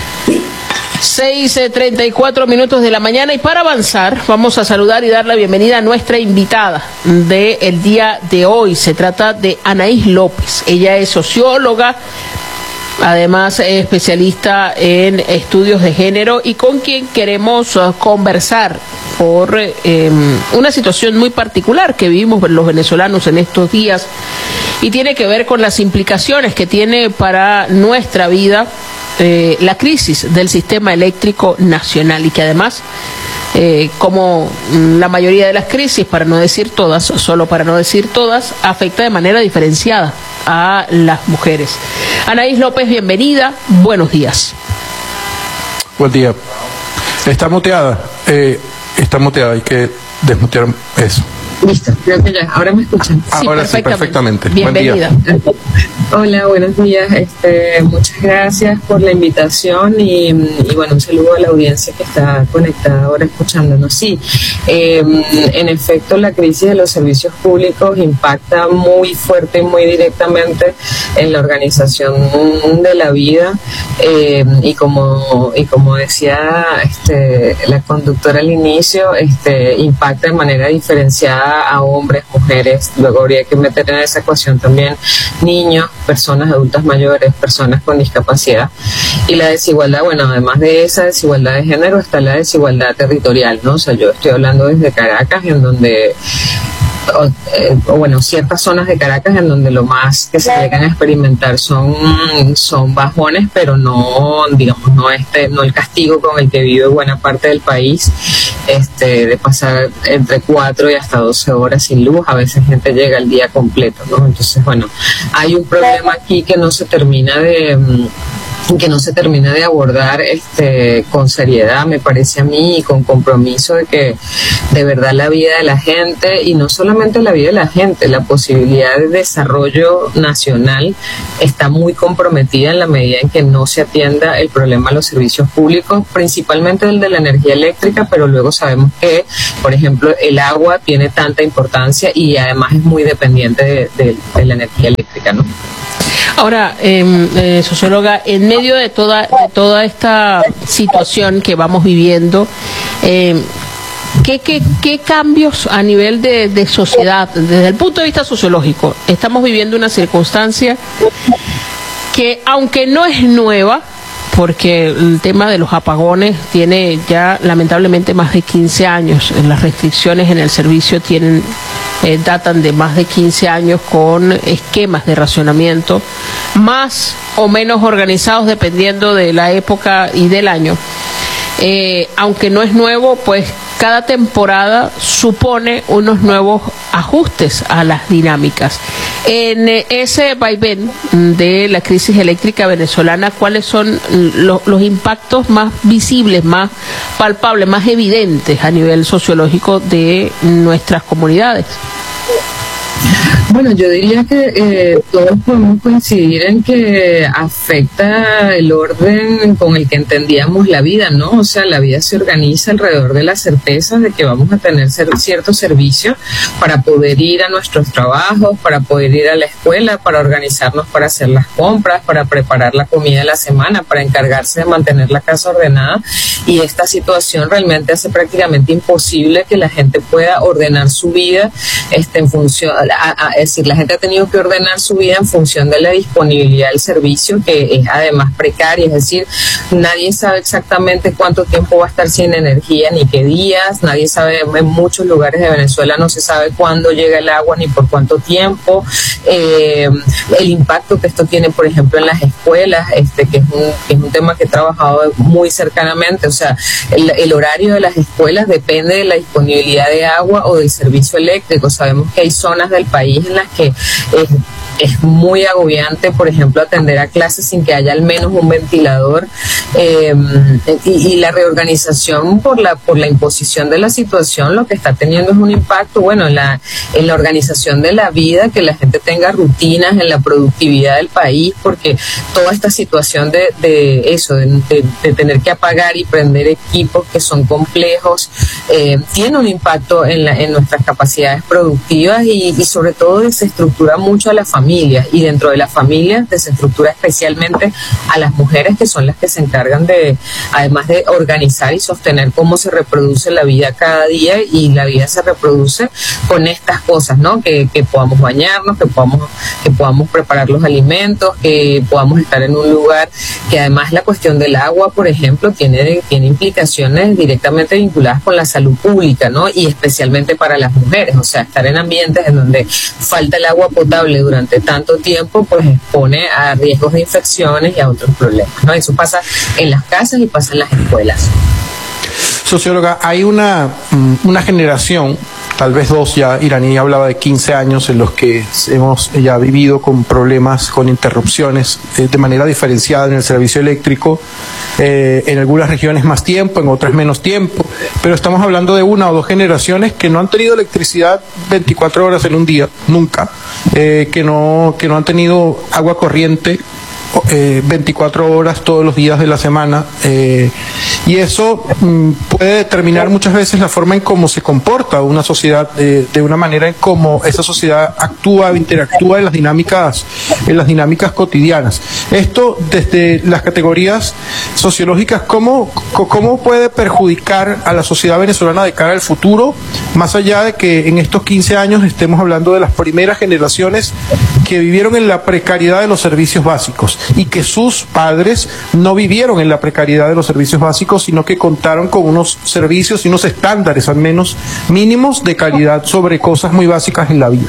S1: seis treinta y cuatro minutos de la mañana, y para avanzar vamos a saludar y dar la bienvenida a nuestra invitada del día de hoy. Se trata de Anaís López. Ella es socióloga, además es especialista en estudios de género, y con quien queremos uh, conversar por eh, una situación muy particular que vivimos los venezolanos en estos días, y tiene que ver con las implicaciones que tiene para nuestra vida Eh, la crisis del sistema eléctrico nacional, y que además, eh, como la mayoría de las crisis, para no decir todas, solo para no decir todas, afecta de manera diferenciada a las mujeres. Anaís López, bienvenida, buenos días.
S2: Buen día. Está muteada, eh, está muteada, hay que desmutear eso.
S5: Listo, creo que ya, ahora me escuchan.
S2: Sí, ahora sí, perfectamente.
S1: Bienvenida.
S2: Buen día.
S5: Hola, buenos días. Este, muchas gracias por la invitación y, y bueno, un saludo a la audiencia que está conectada ahora escuchándonos. Sí, eh, en efecto, la crisis de los servicios públicos impacta muy fuerte y muy directamente en la organización de la vida, eh, y como y como decía este, la conductora al inicio, este, impacta de manera diferenciada a hombres, mujeres. Luego habría que meter en esa ecuación también niños, personas adultas mayores, personas con discapacidad. Y la desigualdad, bueno, además de esa desigualdad de género, está la desigualdad territorial, ¿no? O sea, yo estoy hablando desde Caracas, en donde o, eh, o bueno, ciertas zonas de Caracas en donde lo más que se llegan a experimentar son, son bajones, pero no, digamos, no este, no el castigo con el que vive buena parte del país, este, de pasar entre cuatro y hasta doce horas sin luz. A veces gente llega el día completo, ¿no? Entonces, bueno, hay un problema aquí que no se termina de que no se termina de abordar este con seriedad, me parece a mí, y con compromiso de que de verdad la vida de la gente, y no solamente la vida de la gente, la posibilidad de desarrollo nacional está muy comprometida en la medida en que no se atienda el problema de los servicios públicos, principalmente el de la energía eléctrica, pero luego sabemos que, por ejemplo, el agua tiene tanta importancia y además es muy dependiente de, de, de la energía eléctrica, ¿no?
S1: Ahora, eh, eh, socióloga, en medio de toda, de toda esta situación que vamos viviendo, eh, ¿qué, qué, qué cambios a nivel de, de sociedad, desde el punto de vista sociológico? Estamos viviendo una circunstancia que, aunque no es nueva, porque el tema de los apagones tiene ya lamentablemente más de quince años, las restricciones en el servicio tienen eh, datan de más de quince años con esquemas de racionamiento más o menos organizados dependiendo de la época y del año. Eh, aunque no es nuevo, pues cada temporada supone unos nuevos ajustes a las dinámicas. En ese vaivén de la crisis eléctrica venezolana, ¿cuáles son lo, los impactos más visibles, más palpables, más evidentes a nivel sociológico de nuestras comunidades?
S5: Bueno, yo diría que eh, todos podemos coincidir en que afecta el orden con el que entendíamos la vida, ¿no? O sea, la vida se organiza alrededor de la certeza de que vamos a tener cierto servicio para poder ir a nuestros trabajos, para poder ir a la escuela, para organizarnos para hacer las compras, para preparar la comida de la semana, para encargarse de mantener la casa ordenada. Y esta situación realmente hace prácticamente imposible que la gente pueda ordenar su vida este, en función... A, a, es decir, la gente ha tenido que ordenar su vida en función de la disponibilidad del servicio, que es además precaria, es decir, nadie sabe exactamente cuánto tiempo va a estar sin energía ni qué días, nadie sabe, en muchos lugares de Venezuela no se sabe cuándo llega el agua ni por cuánto tiempo, eh, el impacto que esto tiene, por ejemplo, en las escuelas, este que es un, que es un tema que he trabajado muy cercanamente, o sea, el, el horario de las escuelas depende de la disponibilidad de agua o del servicio eléctrico. Sabemos que hay zonas del país en las que es, es muy agobiante, por ejemplo, atender a clases sin que haya al menos un ventilador, eh, y, y la reorganización por la por la imposición de la situación lo que está teniendo es un impacto, bueno, en la, en la organización de la vida, que la gente tenga rutinas, en la productividad del país, porque toda esta situación de, de eso, de, de, de tener que apagar y prender equipos que son complejos, eh, tiene un impacto en, la, en nuestras capacidades productivas y, y sobre todo desestructura mucho a las familias, y dentro de las familias desestructura especialmente a las mujeres, que son las que se encargan de, además de organizar y sostener cómo se reproduce la vida cada día, y la vida se reproduce con estas cosas, ¿no? Que, que podamos bañarnos, que podamos, que podamos preparar los alimentos, que podamos estar en un lugar, que además la cuestión del agua, por ejemplo, tiene, tiene implicaciones directamente vinculadas con la salud pública, ¿no? Y especialmente para las mujeres, o sea, estar en ambientes en donde falta el agua potable durante tanto tiempo, pues expone a riesgos de infecciones y a otros problemas, ¿no? Eso pasa en las casas y pasa en las escuelas.
S2: Socióloga, hay una, una generación, tal vez dos ya, Iraní hablaba de quince años en los que hemos ya vivido con problemas, con interrupciones eh, de manera diferenciada en el servicio eléctrico, eh, en algunas regiones más tiempo, en otras menos tiempo, pero estamos hablando de una o dos generaciones que no han tenido electricidad veinticuatro horas en un día, nunca, eh, que no, que no han tenido agua corriente Eh, veinticuatro horas todos los días de la semana, eh, y eso mm, puede determinar muchas veces la forma en cómo se comporta una sociedad, eh, de una manera en cómo esa sociedad actúa, interactúa en las dinámicas, en las dinámicas cotidianas. Esto desde las categorías sociológicas, ¿cómo, cómo puede perjudicar a la sociedad venezolana de cara al futuro, más allá de que en estos quince años estemos hablando de las primeras generaciones que vivieron en la precariedad de los servicios básicos y que sus padres no vivieron en la precariedad de los servicios básicos básicos, sino que contaron con unos servicios y unos estándares, al menos mínimos, de calidad sobre cosas muy básicas en la vida.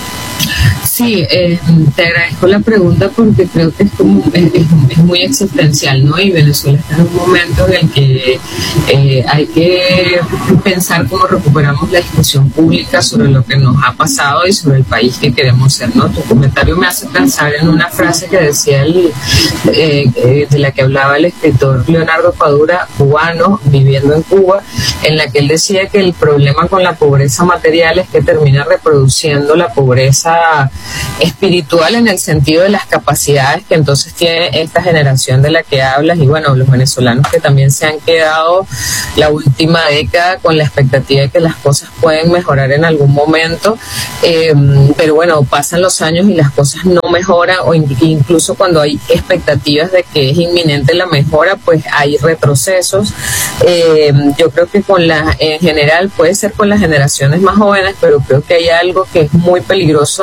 S5: Sí, eh, te agradezco la pregunta porque creo que es, como, es, es muy existencial, ¿no? Y Venezuela está en un momento en el que eh, hay que pensar cómo recuperamos la discusión pública sobre lo que nos ha pasado y sobre el país que queremos ser, ¿no? Tu comentario me hace pensar en una frase que decía el, eh, eh, de la que hablaba el escritor Leonardo Padura, cubano, viviendo en Cuba, en la que él decía que el problema con la pobreza material es que termina reproduciendo la pobreza espiritual en el sentido de las capacidades que entonces tiene esta generación de la que hablas, y bueno, los venezolanos que también se han quedado la última década con la expectativa de que las cosas pueden mejorar en algún momento, eh, pero bueno, pasan los años y las cosas no mejoran, o incluso cuando hay expectativas de que es inminente la mejora, pues hay retrocesos. Eh, yo creo que con la, en general puede ser con las generaciones más jóvenes, pero creo que hay algo que es muy peligroso.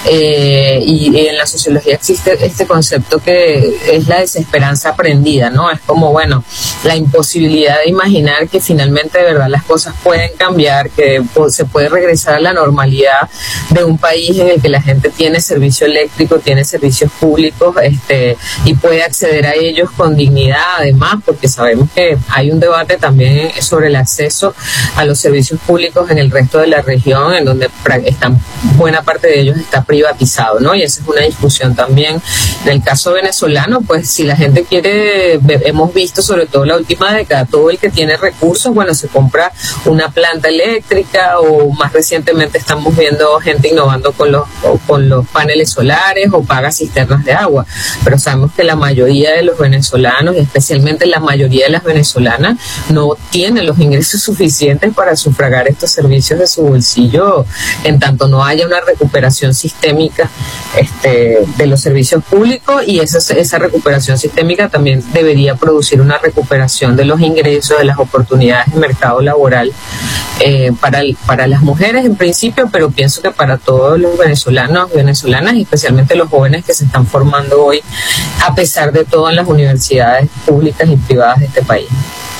S5: Eh, y en la sociología existe este concepto que es la desesperanza aprendida, ¿no? Es como, bueno, la imposibilidad de imaginar que finalmente de verdad las cosas pueden cambiar, que se puede regresar a la normalidad de un país en el que la gente tiene servicio eléctrico, tiene servicios públicos, este, y puede acceder a ellos con dignidad, además, porque sabemos que hay un debate también sobre el acceso a los servicios públicos en el resto de la región, en donde están, buena parte de ellos está privatizado, ¿no? Y esa es una discusión también. En el caso venezolano, pues si la gente quiere, hemos visto sobre todo la última década, todo el que tiene recursos, bueno, se compra una planta eléctrica, o más recientemente estamos viendo gente innovando con los, con los paneles solares, o paga cisternas de agua, pero sabemos que la mayoría de los venezolanos, y especialmente la mayoría de las venezolanas, no tienen los ingresos suficientes para sufragar estos servicios de su bolsillo, en tanto no haya una recuperación sistémica este, de los servicios públicos, y esa, esa recuperación sistémica también debería producir una recuperación de los ingresos, de las oportunidades de mercado laboral eh, para, para las mujeres en principio, pero pienso que para todos los venezolanos y venezolanas, y especialmente los jóvenes que se están formando hoy, a pesar de todo, en las universidades públicas y privadas de este país.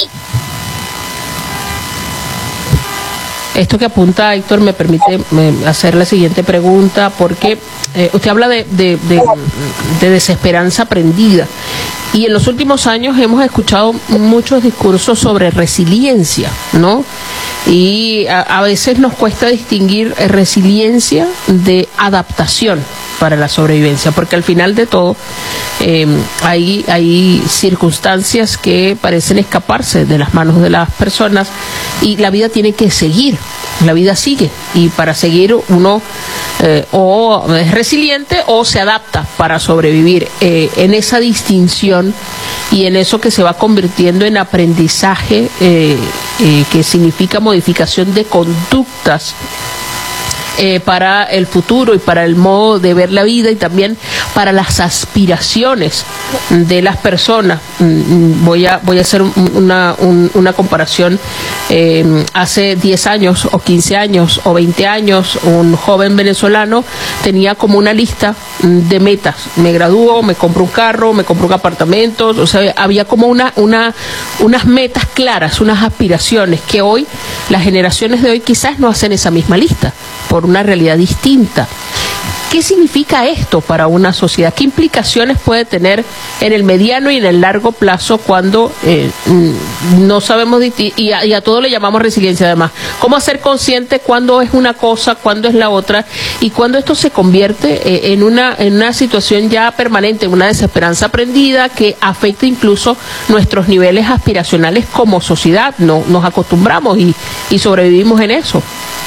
S1: Esto que apunta Héctor me permite me, hacer la siguiente pregunta, porque eh, usted habla de, de, de, de desesperanza aprendida, y en los últimos años hemos escuchado muchos discursos sobre resiliencia, ¿no? Y a, a veces nos cuesta distinguir resiliencia de adaptación para la sobrevivencia, porque al final de todo eh, hay, hay circunstancias que parecen escaparse de las manos de las personas, y la vida tiene que seguir, la vida sigue, y para seguir uno eh, o es resiliente o se adapta para sobrevivir. Eh, en esa distinción y en eso que se va convirtiendo en aprendizaje, eh, eh, que significa modificación de conductas Eh, para el futuro y para el modo de ver la vida, y también para las aspiraciones de las personas. Voy a voy a hacer una, un, una comparación. Eh, hace diez años o quince años o veinte años, un joven venezolano tenía como una lista de metas: me gradúo, me compro un carro, me compro un apartamento. O sea, había como una una unas metas claras, unas aspiraciones que hoy las generaciones de hoy quizás no hacen esa misma lista por una realidad distinta. ¿Qué significa esto para una sociedad? ¿Qué implicaciones puede tener en el mediano y en el largo plazo cuando eh, no sabemos distinguir, y a, y a todo le llamamos resiliencia además? ¿Cómo hacer consciente cuándo es una cosa, cuándo es la otra, y cuándo esto se convierte eh, en una en una situación ya permanente, en una desesperanza aprendida que afecta incluso nuestros niveles aspiracionales como sociedad? No, nos acostumbramos y, y sobrevivimos en eso.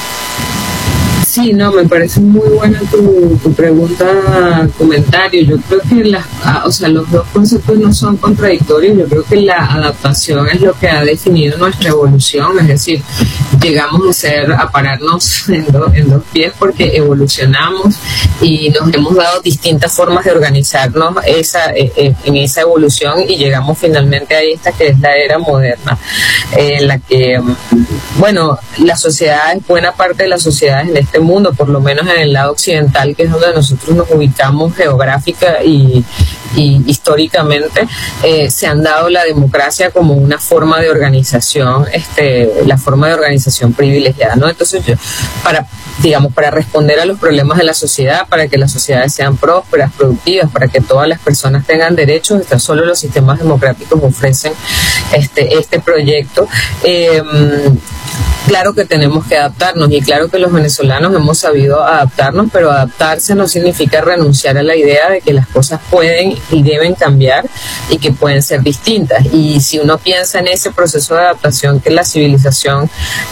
S5: Sí, no, me parece muy buena tu, tu pregunta, comentario. Yo creo que las, o sea, los dos conceptos no son contradictorios. Yo creo que la adaptación es lo que ha definido nuestra evolución, es decir, llegamos a ser, a pararnos en, do, en dos pies porque evolucionamos y nos hemos dado distintas formas de organizarnos esa, en esa evolución, y llegamos finalmente a esta que es la era moderna, en la que, bueno, las sociedades, buena parte de las sociedades en este mundo, por lo menos en el lado occidental, que es donde nosotros nos ubicamos geográfica y, y históricamente, eh, se han dado la democracia como una forma de organización, este, la forma de organización privilegiada, ¿no? Entonces, yo, para digamos, para responder a los problemas de la sociedad, para que las sociedades sean prósperas, productivas, para que todas las personas tengan derechos, están solo los sistemas democráticos ofrecen este, este proyecto. Eh, Claro que tenemos que adaptarnos y claro que los venezolanos hemos sabido adaptarnos, pero adaptarse no significa renunciar a la idea de que las cosas pueden y deben cambiar y que pueden ser distintas. Y si uno piensa en ese proceso de adaptación que la civilización,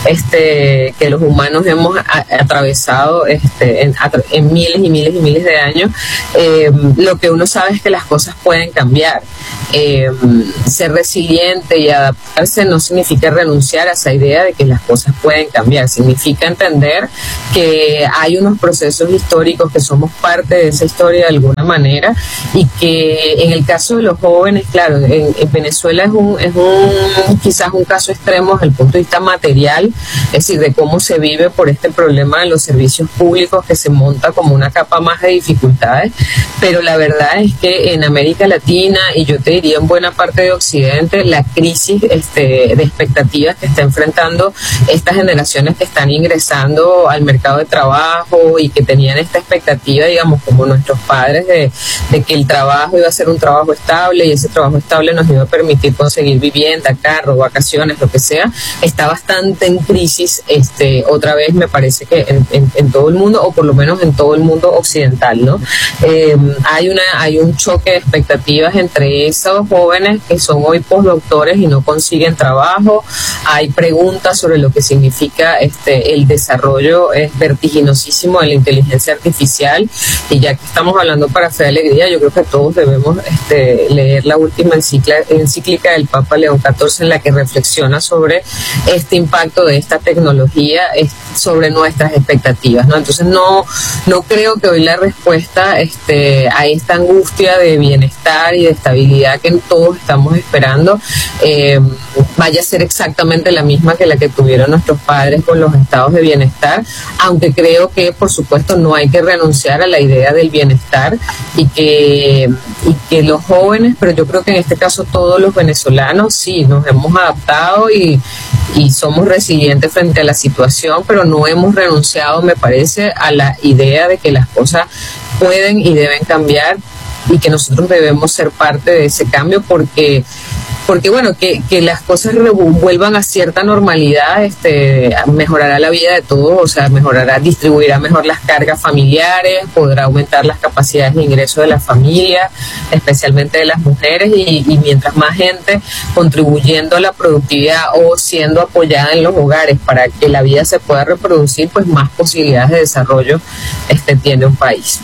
S5: este, que los humanos hemos a, atravesado este, en, a, en miles y miles y miles de años, eh, lo que uno sabe es que las cosas pueden cambiar. Eh, ser resiliente y adaptarse no significa renunciar a esa idea de que las cosas pueden cambiar, significa entender que hay unos procesos históricos que somos parte de esa historia de alguna manera y que en el caso de los jóvenes, claro, en, en Venezuela es un, es un quizás un caso extremo desde el punto de vista material, es decir, de cómo se vive por este problema de los servicios públicos que se monta como una capa más de dificultades, pero la verdad es que en América Latina y yo te diría en buena parte de Occidente, la crisis este, de expectativas que está enfrentando estas generaciones que están ingresando al mercado de trabajo y que tenían esta expectativa, digamos, como nuestros padres, de, de que el trabajo iba a ser un trabajo estable y ese trabajo estable nos iba a permitir conseguir vivienda, carro, vacaciones, lo que sea, está bastante en crisis, este, otra vez me parece que en, en, en todo el mundo, o por lo menos en todo el mundo occidental, ¿no? Eh, hay una, hay un choque de expectativas entre esos jóvenes que son hoy postdoctores y no consiguen trabajo, hay preguntas sobre lo que significa este el desarrollo es vertiginosísimo de la inteligencia artificial, y ya que estamos hablando para Fe de Alegría, yo creo que todos debemos este, leer la última encíclica, encíclica del Papa León catorce en la que reflexiona sobre este impacto de esta tecnología sobre nuestras expectativas, ¿no? Entonces no, no creo que hoy la respuesta este, a esta angustia de bienestar y de estabilidad que todos estamos esperando eh, vaya a ser exactamente la misma que la que tuvieron nuestros padres con los estados de bienestar, aunque creo que por supuesto no hay que renunciar a la idea del bienestar y que, y que los jóvenes, pero yo creo que en este caso todos los venezolanos sí nos hemos adaptado y, y somos resilientes frente a la situación, pero no hemos renunciado, me parece, a la idea de que las cosas pueden y deben cambiar y que nosotros debemos ser parte de ese cambio porque porque bueno, que, que las cosas vuelvan a cierta normalidad, este, mejorará la vida de todos, o sea, mejorará, distribuirá mejor las cargas familiares, podrá aumentar las capacidades de ingreso de las familias, especialmente de las mujeres, y, y mientras más gente contribuyendo a la productividad o siendo apoyada en los hogares para que la vida se pueda reproducir, pues más posibilidades de desarrollo este, tiene un país.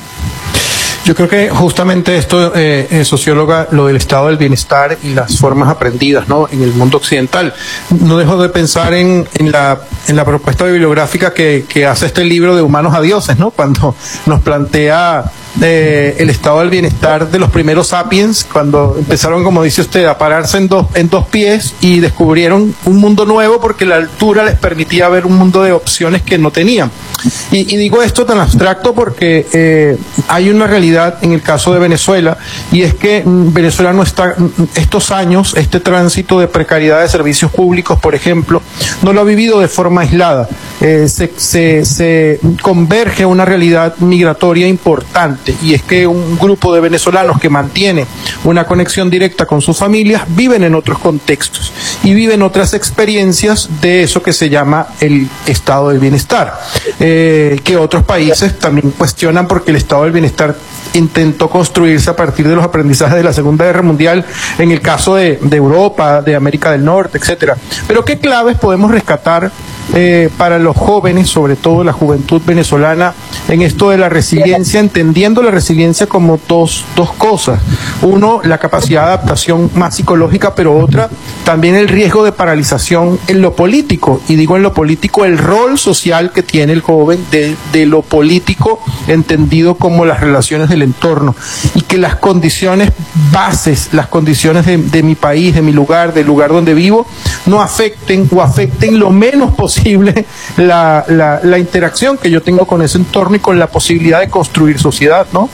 S2: Yo creo que justamente esto, eh, eh, socióloga, lo del estado del bienestar y las formas aprendidas, ¿no?, en el mundo occidental. No dejo de pensar en, en la en la propuesta bibliográfica que, que hace este libro de Humanos a Dioses, ¿no?, cuando nos plantea eh, el estado del bienestar de los primeros sapiens, cuando empezaron, como dice usted, a pararse en dos, en dos pies y descubrieron un mundo nuevo porque la altura les permitía ver un mundo de opciones que no tenían. Y, y digo esto tan abstracto porque eh, hay una realidad en el caso de Venezuela, y es que Venezuela no está, estos años, este tránsito de precariedad de servicios públicos, por ejemplo, no lo ha vivido de forma aislada. Eh, se, se, se converge a una realidad migratoria importante, y es que un grupo de venezolanos que mantiene una conexión directa con sus familias viven en otros contextos y viven otras experiencias de eso que se llama el estado del bienestar, eh, que otros países también cuestionan porque el estado del bienestar intentó construirse a partir de los aprendizajes de la Segunda Guerra Mundial, en el caso de, de Europa, de América del Norte, etcétera. Pero ¿qué claves podemos rescatar eh, para los jóvenes, sobre todo la juventud venezolana, en esto de la resiliencia, entendiendo la resiliencia como dos, dos cosas? Uno, la capacidad de adaptación más psicológica, pero otra, también el riesgo de paralización en lo político. Y digo en lo político, el rol social que tiene el joven de, de lo político, entendido como las relaciones del entorno, y que las condiciones bases, las condiciones de, de mi país, de mi lugar, del lugar donde vivo, no afecten o afecten lo menos posible posible la, la, la interacción que yo tengo con ese entorno y con la posibilidad de construir sociedad, ¿no?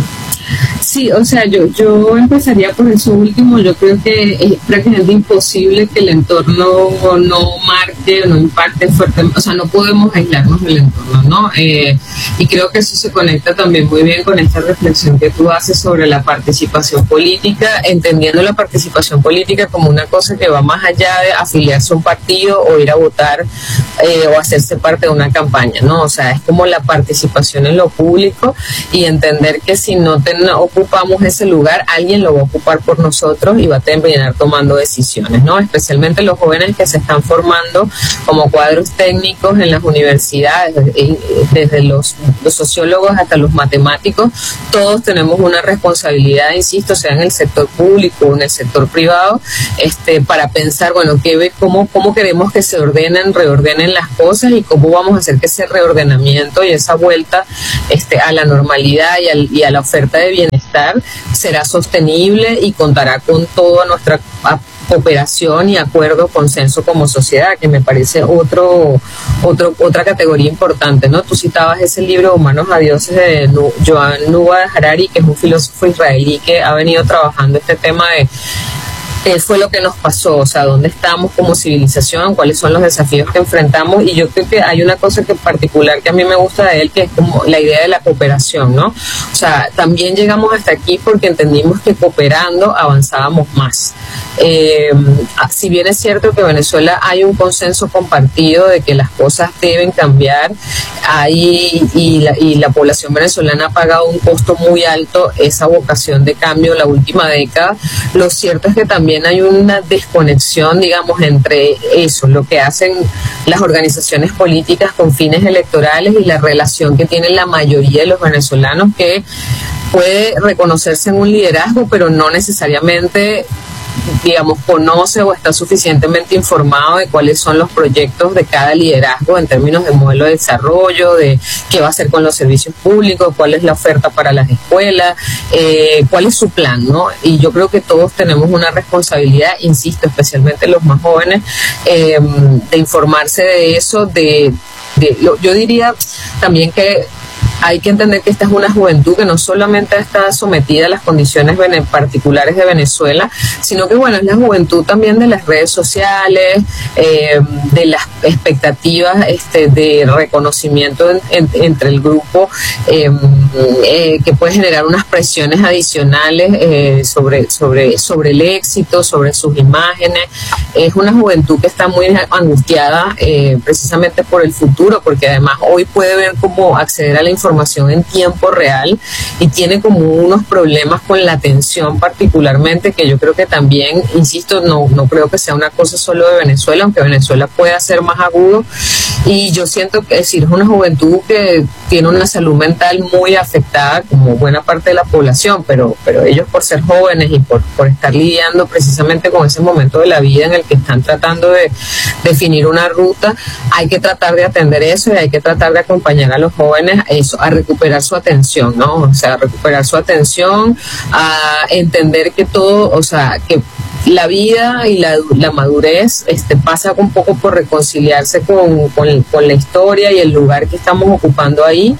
S5: Sí, o sea, yo yo empezaría por eso último. Yo creo que es prácticamente imposible que el entorno no marque o no impacte fuertemente, o sea, no podemos aislarnos del entorno, ¿no? Eh, y creo que eso se conecta también muy bien con esta reflexión que tú haces sobre la participación política, entendiendo la participación política como una cosa que va más allá de afiliarse a un partido o ir a votar eh, o hacerse parte de una campaña, ¿no? O sea, es como la participación en lo público y entender que si no ten, ocupamos ese lugar, alguien lo va a ocupar por nosotros y va a terminar tomando decisiones, ¿no? Especialmente los jóvenes que se están formando como cuadros técnicos en las universidades, desde los, los sociólogos hasta los matemáticos, todos tenemos una responsabilidad, insisto, sea en el sector público o en el sector privado, este, para pensar, bueno, ¿qué, cómo, cómo queremos que se ordenen, reordenen las cosas y cómo vamos a hacer que ese reordenamiento y esa vuelta este, a la normalidad y, al, y a la oferta de bienestar será sostenible y contará con toda nuestra cooperación y acuerdo, consenso como sociedad, que me parece otro, otro otra categoría importante, ¿no? Tú citabas ese libro Humanos a Dioses de Joan Yuval Harari, que es un filósofo israelí que ha venido trabajando este tema de qué fue lo que nos pasó, o sea, dónde estamos como civilización, cuáles son los desafíos que enfrentamos, y yo creo que hay una cosa que particular que a mí me gusta de él, que es como la idea de la cooperación, ¿no? O sea, también llegamos hasta aquí porque entendimos que cooperando avanzábamos más. Eh, si bien es cierto que en Venezuela hay un consenso compartido de que las cosas deben cambiar, hay, y, la, y la población venezolana ha pagado un costo muy alto esa vocación de cambio la última década, lo cierto es que también hay una desconexión, digamos, entre eso, lo que hacen las organizaciones políticas con fines electorales y la relación que tiene la mayoría de los venezolanos, que puede reconocerse en un liderazgo, pero no necesariamente, digamos, conoce o está suficientemente informado de cuáles son los proyectos de cada liderazgo en términos de modelo de desarrollo, de qué va a hacer con los servicios públicos, cuál es la oferta para las escuelas, eh, cuál es su plan, ¿no? Y yo creo que todos tenemos una responsabilidad, insisto, especialmente los más jóvenes, eh, de informarse de eso, de, de yo diría también que hay que entender que esta es una juventud que no solamente está sometida a las condiciones particulares de Venezuela, sino que, bueno, es la juventud también de las redes sociales, eh, de las expectativas este, de reconocimiento en, en, entre el grupo, eh, eh, que puede generar unas presiones adicionales eh, sobre, sobre, sobre el éxito, sobre sus imágenes. Es una juventud que está muy angustiada eh, precisamente por el futuro, porque además hoy puede ver cómo acceder a la información información en tiempo real y tiene como unos problemas con la atención particularmente, que yo creo que también, insisto, no, no creo que sea una cosa solo de Venezuela, aunque Venezuela pueda ser más agudo, y yo siento que es decir, es una juventud que tiene una salud mental muy afectada como buena parte de la población, pero, pero ellos por ser jóvenes y por, por estar lidiando precisamente con ese momento de la vida en el que están tratando de definir una ruta, hay que tratar de atender eso y hay que tratar de acompañar a los jóvenes a eso, a recuperar su atención, ¿no? O sea, a recuperar su atención, a entender que todo, o sea, que la vida y la, la madurez este, pasa un poco por reconciliarse con, con, con la historia y el lugar que estamos ocupando ahí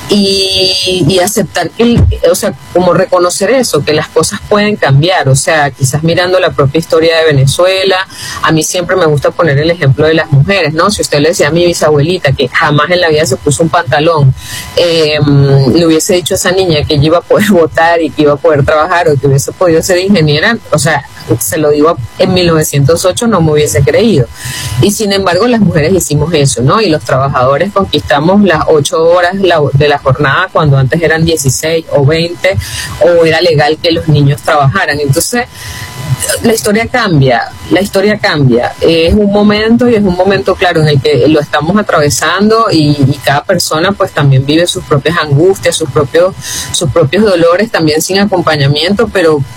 S5: y, y aceptar que, o sea, como reconocer eso, que las cosas pueden cambiar, o sea, quizás mirando la propia historia de Venezuela. A mí siempre me gusta poner el ejemplo de las mujeres, ¿no? Si usted le decía a mi bisabuelita que jamás en la vida se puso un pantalón, eh, le hubiese dicho a esa niña que ella iba a poder votar y que iba a poder trabajar o que hubiese podido ser ingeniera, o sea, se lo digo, en mil novecientos ocho no me hubiese creído. Y sin embargo las mujeres hicimos eso, ¿no? Y los trabajadores conquistamos las ocho horas de la jornada cuando antes eran dieciséis o veinte, o era legal que los niños trabajaran. Entonces la historia cambia, la historia cambia. Es un momento y es un momento, claro, en el que lo estamos atravesando y, y cada persona pues también vive sus propias angustias, sus propios, sus propios dolores, también sin acompañamiento, pero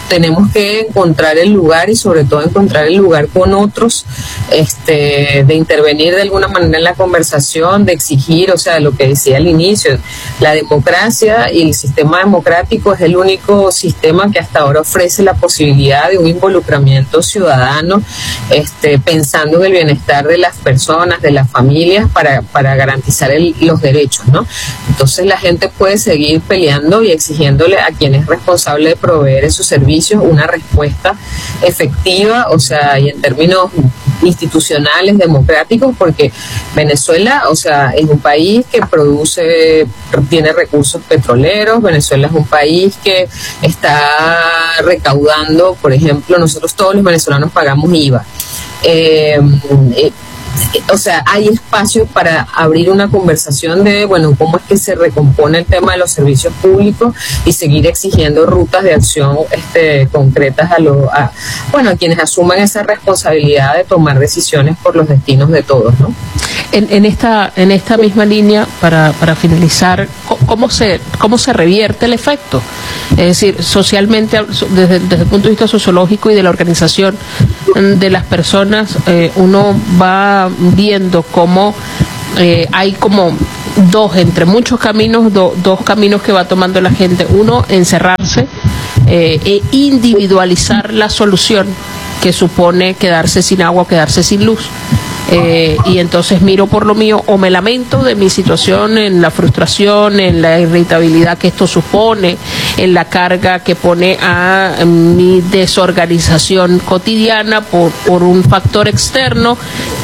S5: tenemos que encontrar el lugar y sobre todo encontrar el lugar con otros, este, de intervenir de alguna manera en la conversación, de exigir, o sea, lo que decía al inicio, la democracia y el sistema democrático es el único sistema que hasta ahora ofrece la posibilidad de un involucramiento ciudadano, este, pensando en el bienestar de las personas, de las familias, para, para garantizar el, los derechos, ¿no? Entonces la gente puede seguir peleando y exigiéndole a quien es responsable de proveer esos servicios una respuesta efectiva, o sea, y en términos institucionales, democráticos, porque Venezuela, o sea, es un país que produce, tiene recursos petroleros. Venezuela es un país que está recaudando, por ejemplo, nosotros todos los venezolanos pagamos I V A. Eh, eh, O sea, hay espacio para abrir una conversación de, bueno, cómo es que se recompone el tema de los servicios públicos y seguir exigiendo rutas de acción este, concretas a, lo, a, bueno, a quienes asuman esa responsabilidad de tomar decisiones por los destinos de todos, ¿no?
S1: En, en esta en esta misma línea, para, para finalizar, ¿cómo se cómo se revierte el efecto? Es decir, socialmente, desde, desde el punto de vista sociológico y de la organización de las personas, eh, uno va viendo cómo eh, hay como dos, entre muchos caminos, do, dos caminos que va tomando la gente. Uno, encerrarse eh, e individualizar la solución, que supone quedarse sin agua, quedarse sin luz. Eh, y entonces miro por lo mío o me lamento de mi situación, en la frustración, en la irritabilidad que esto supone, en la carga que pone a mi desorganización cotidiana por, por un factor externo,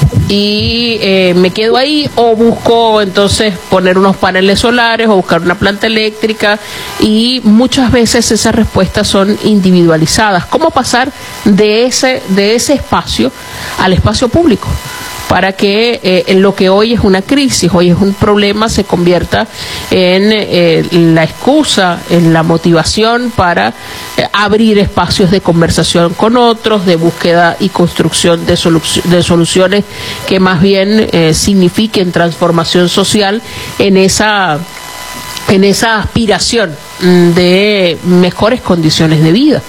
S1: y eh, me quedo ahí, o busco entonces poner unos paneles solares o buscar una planta eléctrica, y muchas veces esas respuestas son individualizadas. ¿Cómo pasar de ese, de ese espacio al espacio público? Para que eh, en lo que hoy es una crisis, hoy es un problema, se convierta en eh, la excusa, en la motivación para eh, abrir espacios de conversación con otros, de búsqueda y construcción de, solu de soluciones que más bien eh, signifiquen transformación social en esa, en esa aspiración de mejores condiciones de vida.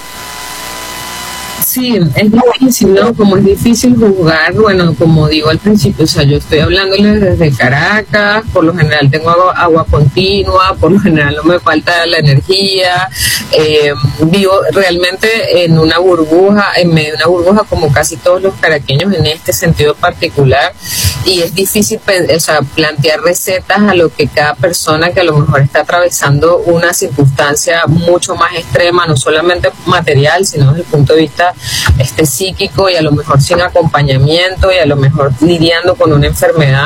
S5: Sí, es difícil, ¿no? Como es difícil juzgar, bueno, como digo al principio, o sea, yo estoy hablándoles desde Caracas, por lo general tengo agua, agua continua, por lo general no me falta la energía, eh, vivo realmente en una burbuja, en medio de una burbuja como casi todos los caraqueños en este sentido particular, y es difícil, o sea, plantear recetas a lo que cada persona que a lo mejor está atravesando una circunstancia mucho más extrema, no solamente material, sino desde el punto de vista este psíquico, y a lo mejor sin acompañamiento, y a lo mejor lidiando con una enfermedad,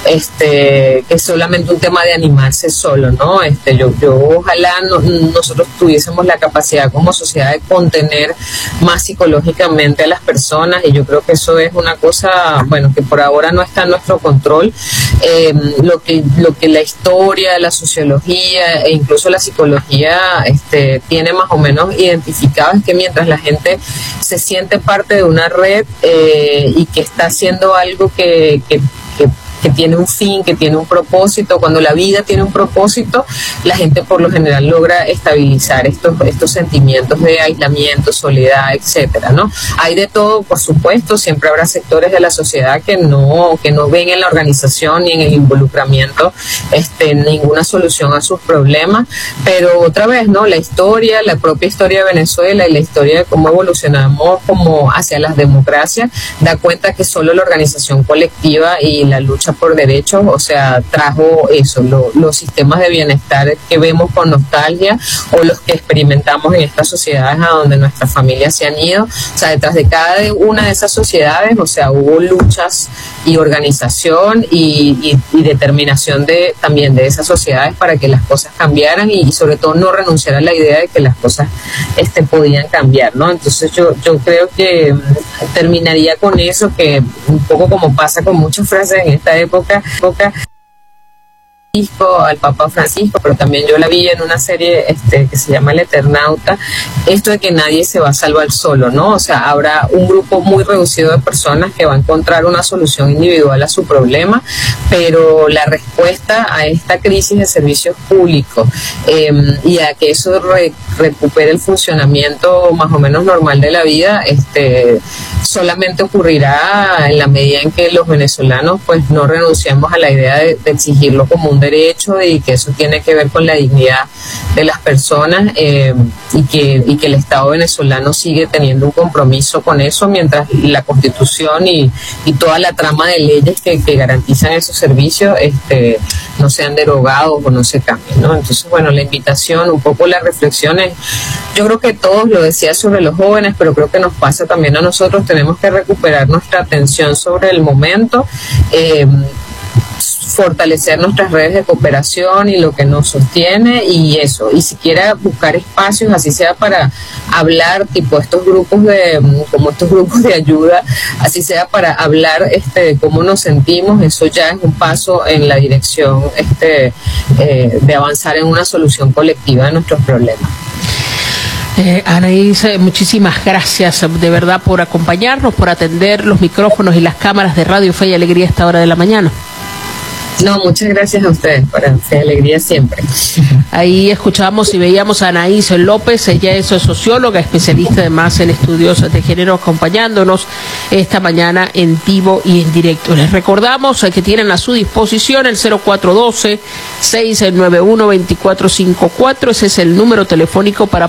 S5: este que es solamente un tema de animarse solo, ¿no? Este yo, yo ojalá no, nosotros tuviésemos la capacidad como sociedad de contener más psicológicamente a las personas, y yo creo que eso es una cosa, bueno, que por ahora no está en nuestro control. Eh, lo que lo que la historia, la sociología e incluso la psicología este tiene más o menos identificado es que mientras la gente se siente parte de una red eh, y que está haciendo algo que, que, que que tiene un fin, que tiene un propósito, cuando la vida tiene un propósito, la gente por lo general logra estabilizar estos estos sentimientos de aislamiento, soledad, etcétera, ¿no? Hay de todo, por supuesto, siempre habrá sectores de la sociedad que no que no ven en la organización ni en el involucramiento este ninguna solución a sus problemas, pero otra vez, ¿no? La historia, la propia historia de Venezuela y la historia de cómo evolucionamos como hacia las democracias da cuenta que solo la organización colectiva y la lucha por derechos, o sea, trajo eso, lo, los sistemas de bienestar que vemos con nostalgia o los que experimentamos en estas sociedades a donde nuestras familias se han ido. O sea, detrás de cada una de esas sociedades, o sea, hubo luchas y organización y, y, y determinación de también de esas sociedades para que las cosas cambiaran y, y sobre todo no renunciar a la idea de que las cosas este, podían cambiar, ¿no? Entonces yo, yo creo que terminaría con eso, que un poco como pasa con muchas frases en esta época, época Francisco, al Papa Francisco, pero también yo la vi en una serie este, que se llama El Eternauta, esto de que nadie se va a salvar solo, ¿no? O sea, habrá un grupo muy reducido de personas que va a encontrar una solución individual a su problema, pero la respuesta a esta crisis de servicios públicos eh, y a que eso re, recupere el funcionamiento más o menos normal de la vida, este, solamente ocurrirá en la medida en que los venezolanos pues no renunciemos a la idea de, de exigirlo como un derecho y que eso tiene que ver con la dignidad de las personas eh, y, que, y que el Estado venezolano sigue teniendo un compromiso con eso mientras la Constitución y, y toda la trama de leyes que, que garantizan esos servicios este, no sean derogados o no se cambien, ¿no? Entonces, bueno, la invitación, un poco las reflexiones, yo creo que todos lo decía sobre los jóvenes, pero creo que nos pasa también a nosotros, tenemos que recuperar nuestra atención sobre el momento, eh, fortalecer nuestras redes de cooperación y lo que nos sostiene y eso, y siquiera buscar espacios, así sea para hablar, tipo estos grupos de, como estos grupos de ayuda, así sea para hablar este, de cómo nos sentimos, eso ya es un paso en la dirección este, eh, de avanzar en una solución colectiva de nuestros problemas.
S1: Eh, Anaís, muchísimas gracias de verdad por acompañarnos, por atender los micrófonos y las cámaras de Radio Fe y Alegría a esta hora de la mañana.
S5: No, muchas gracias a ustedes, para Fe y Alegría siempre.
S1: Ahí escuchamos y veíamos a Anaís López, ella es socióloga, especialista además en estudios de género, acompañándonos esta mañana en vivo y en directo. Les recordamos que tienen a su disposición el cero cuatro uno dos, seis nueve uno, dos cuatro cinco cuatro, ese es el número telefónico para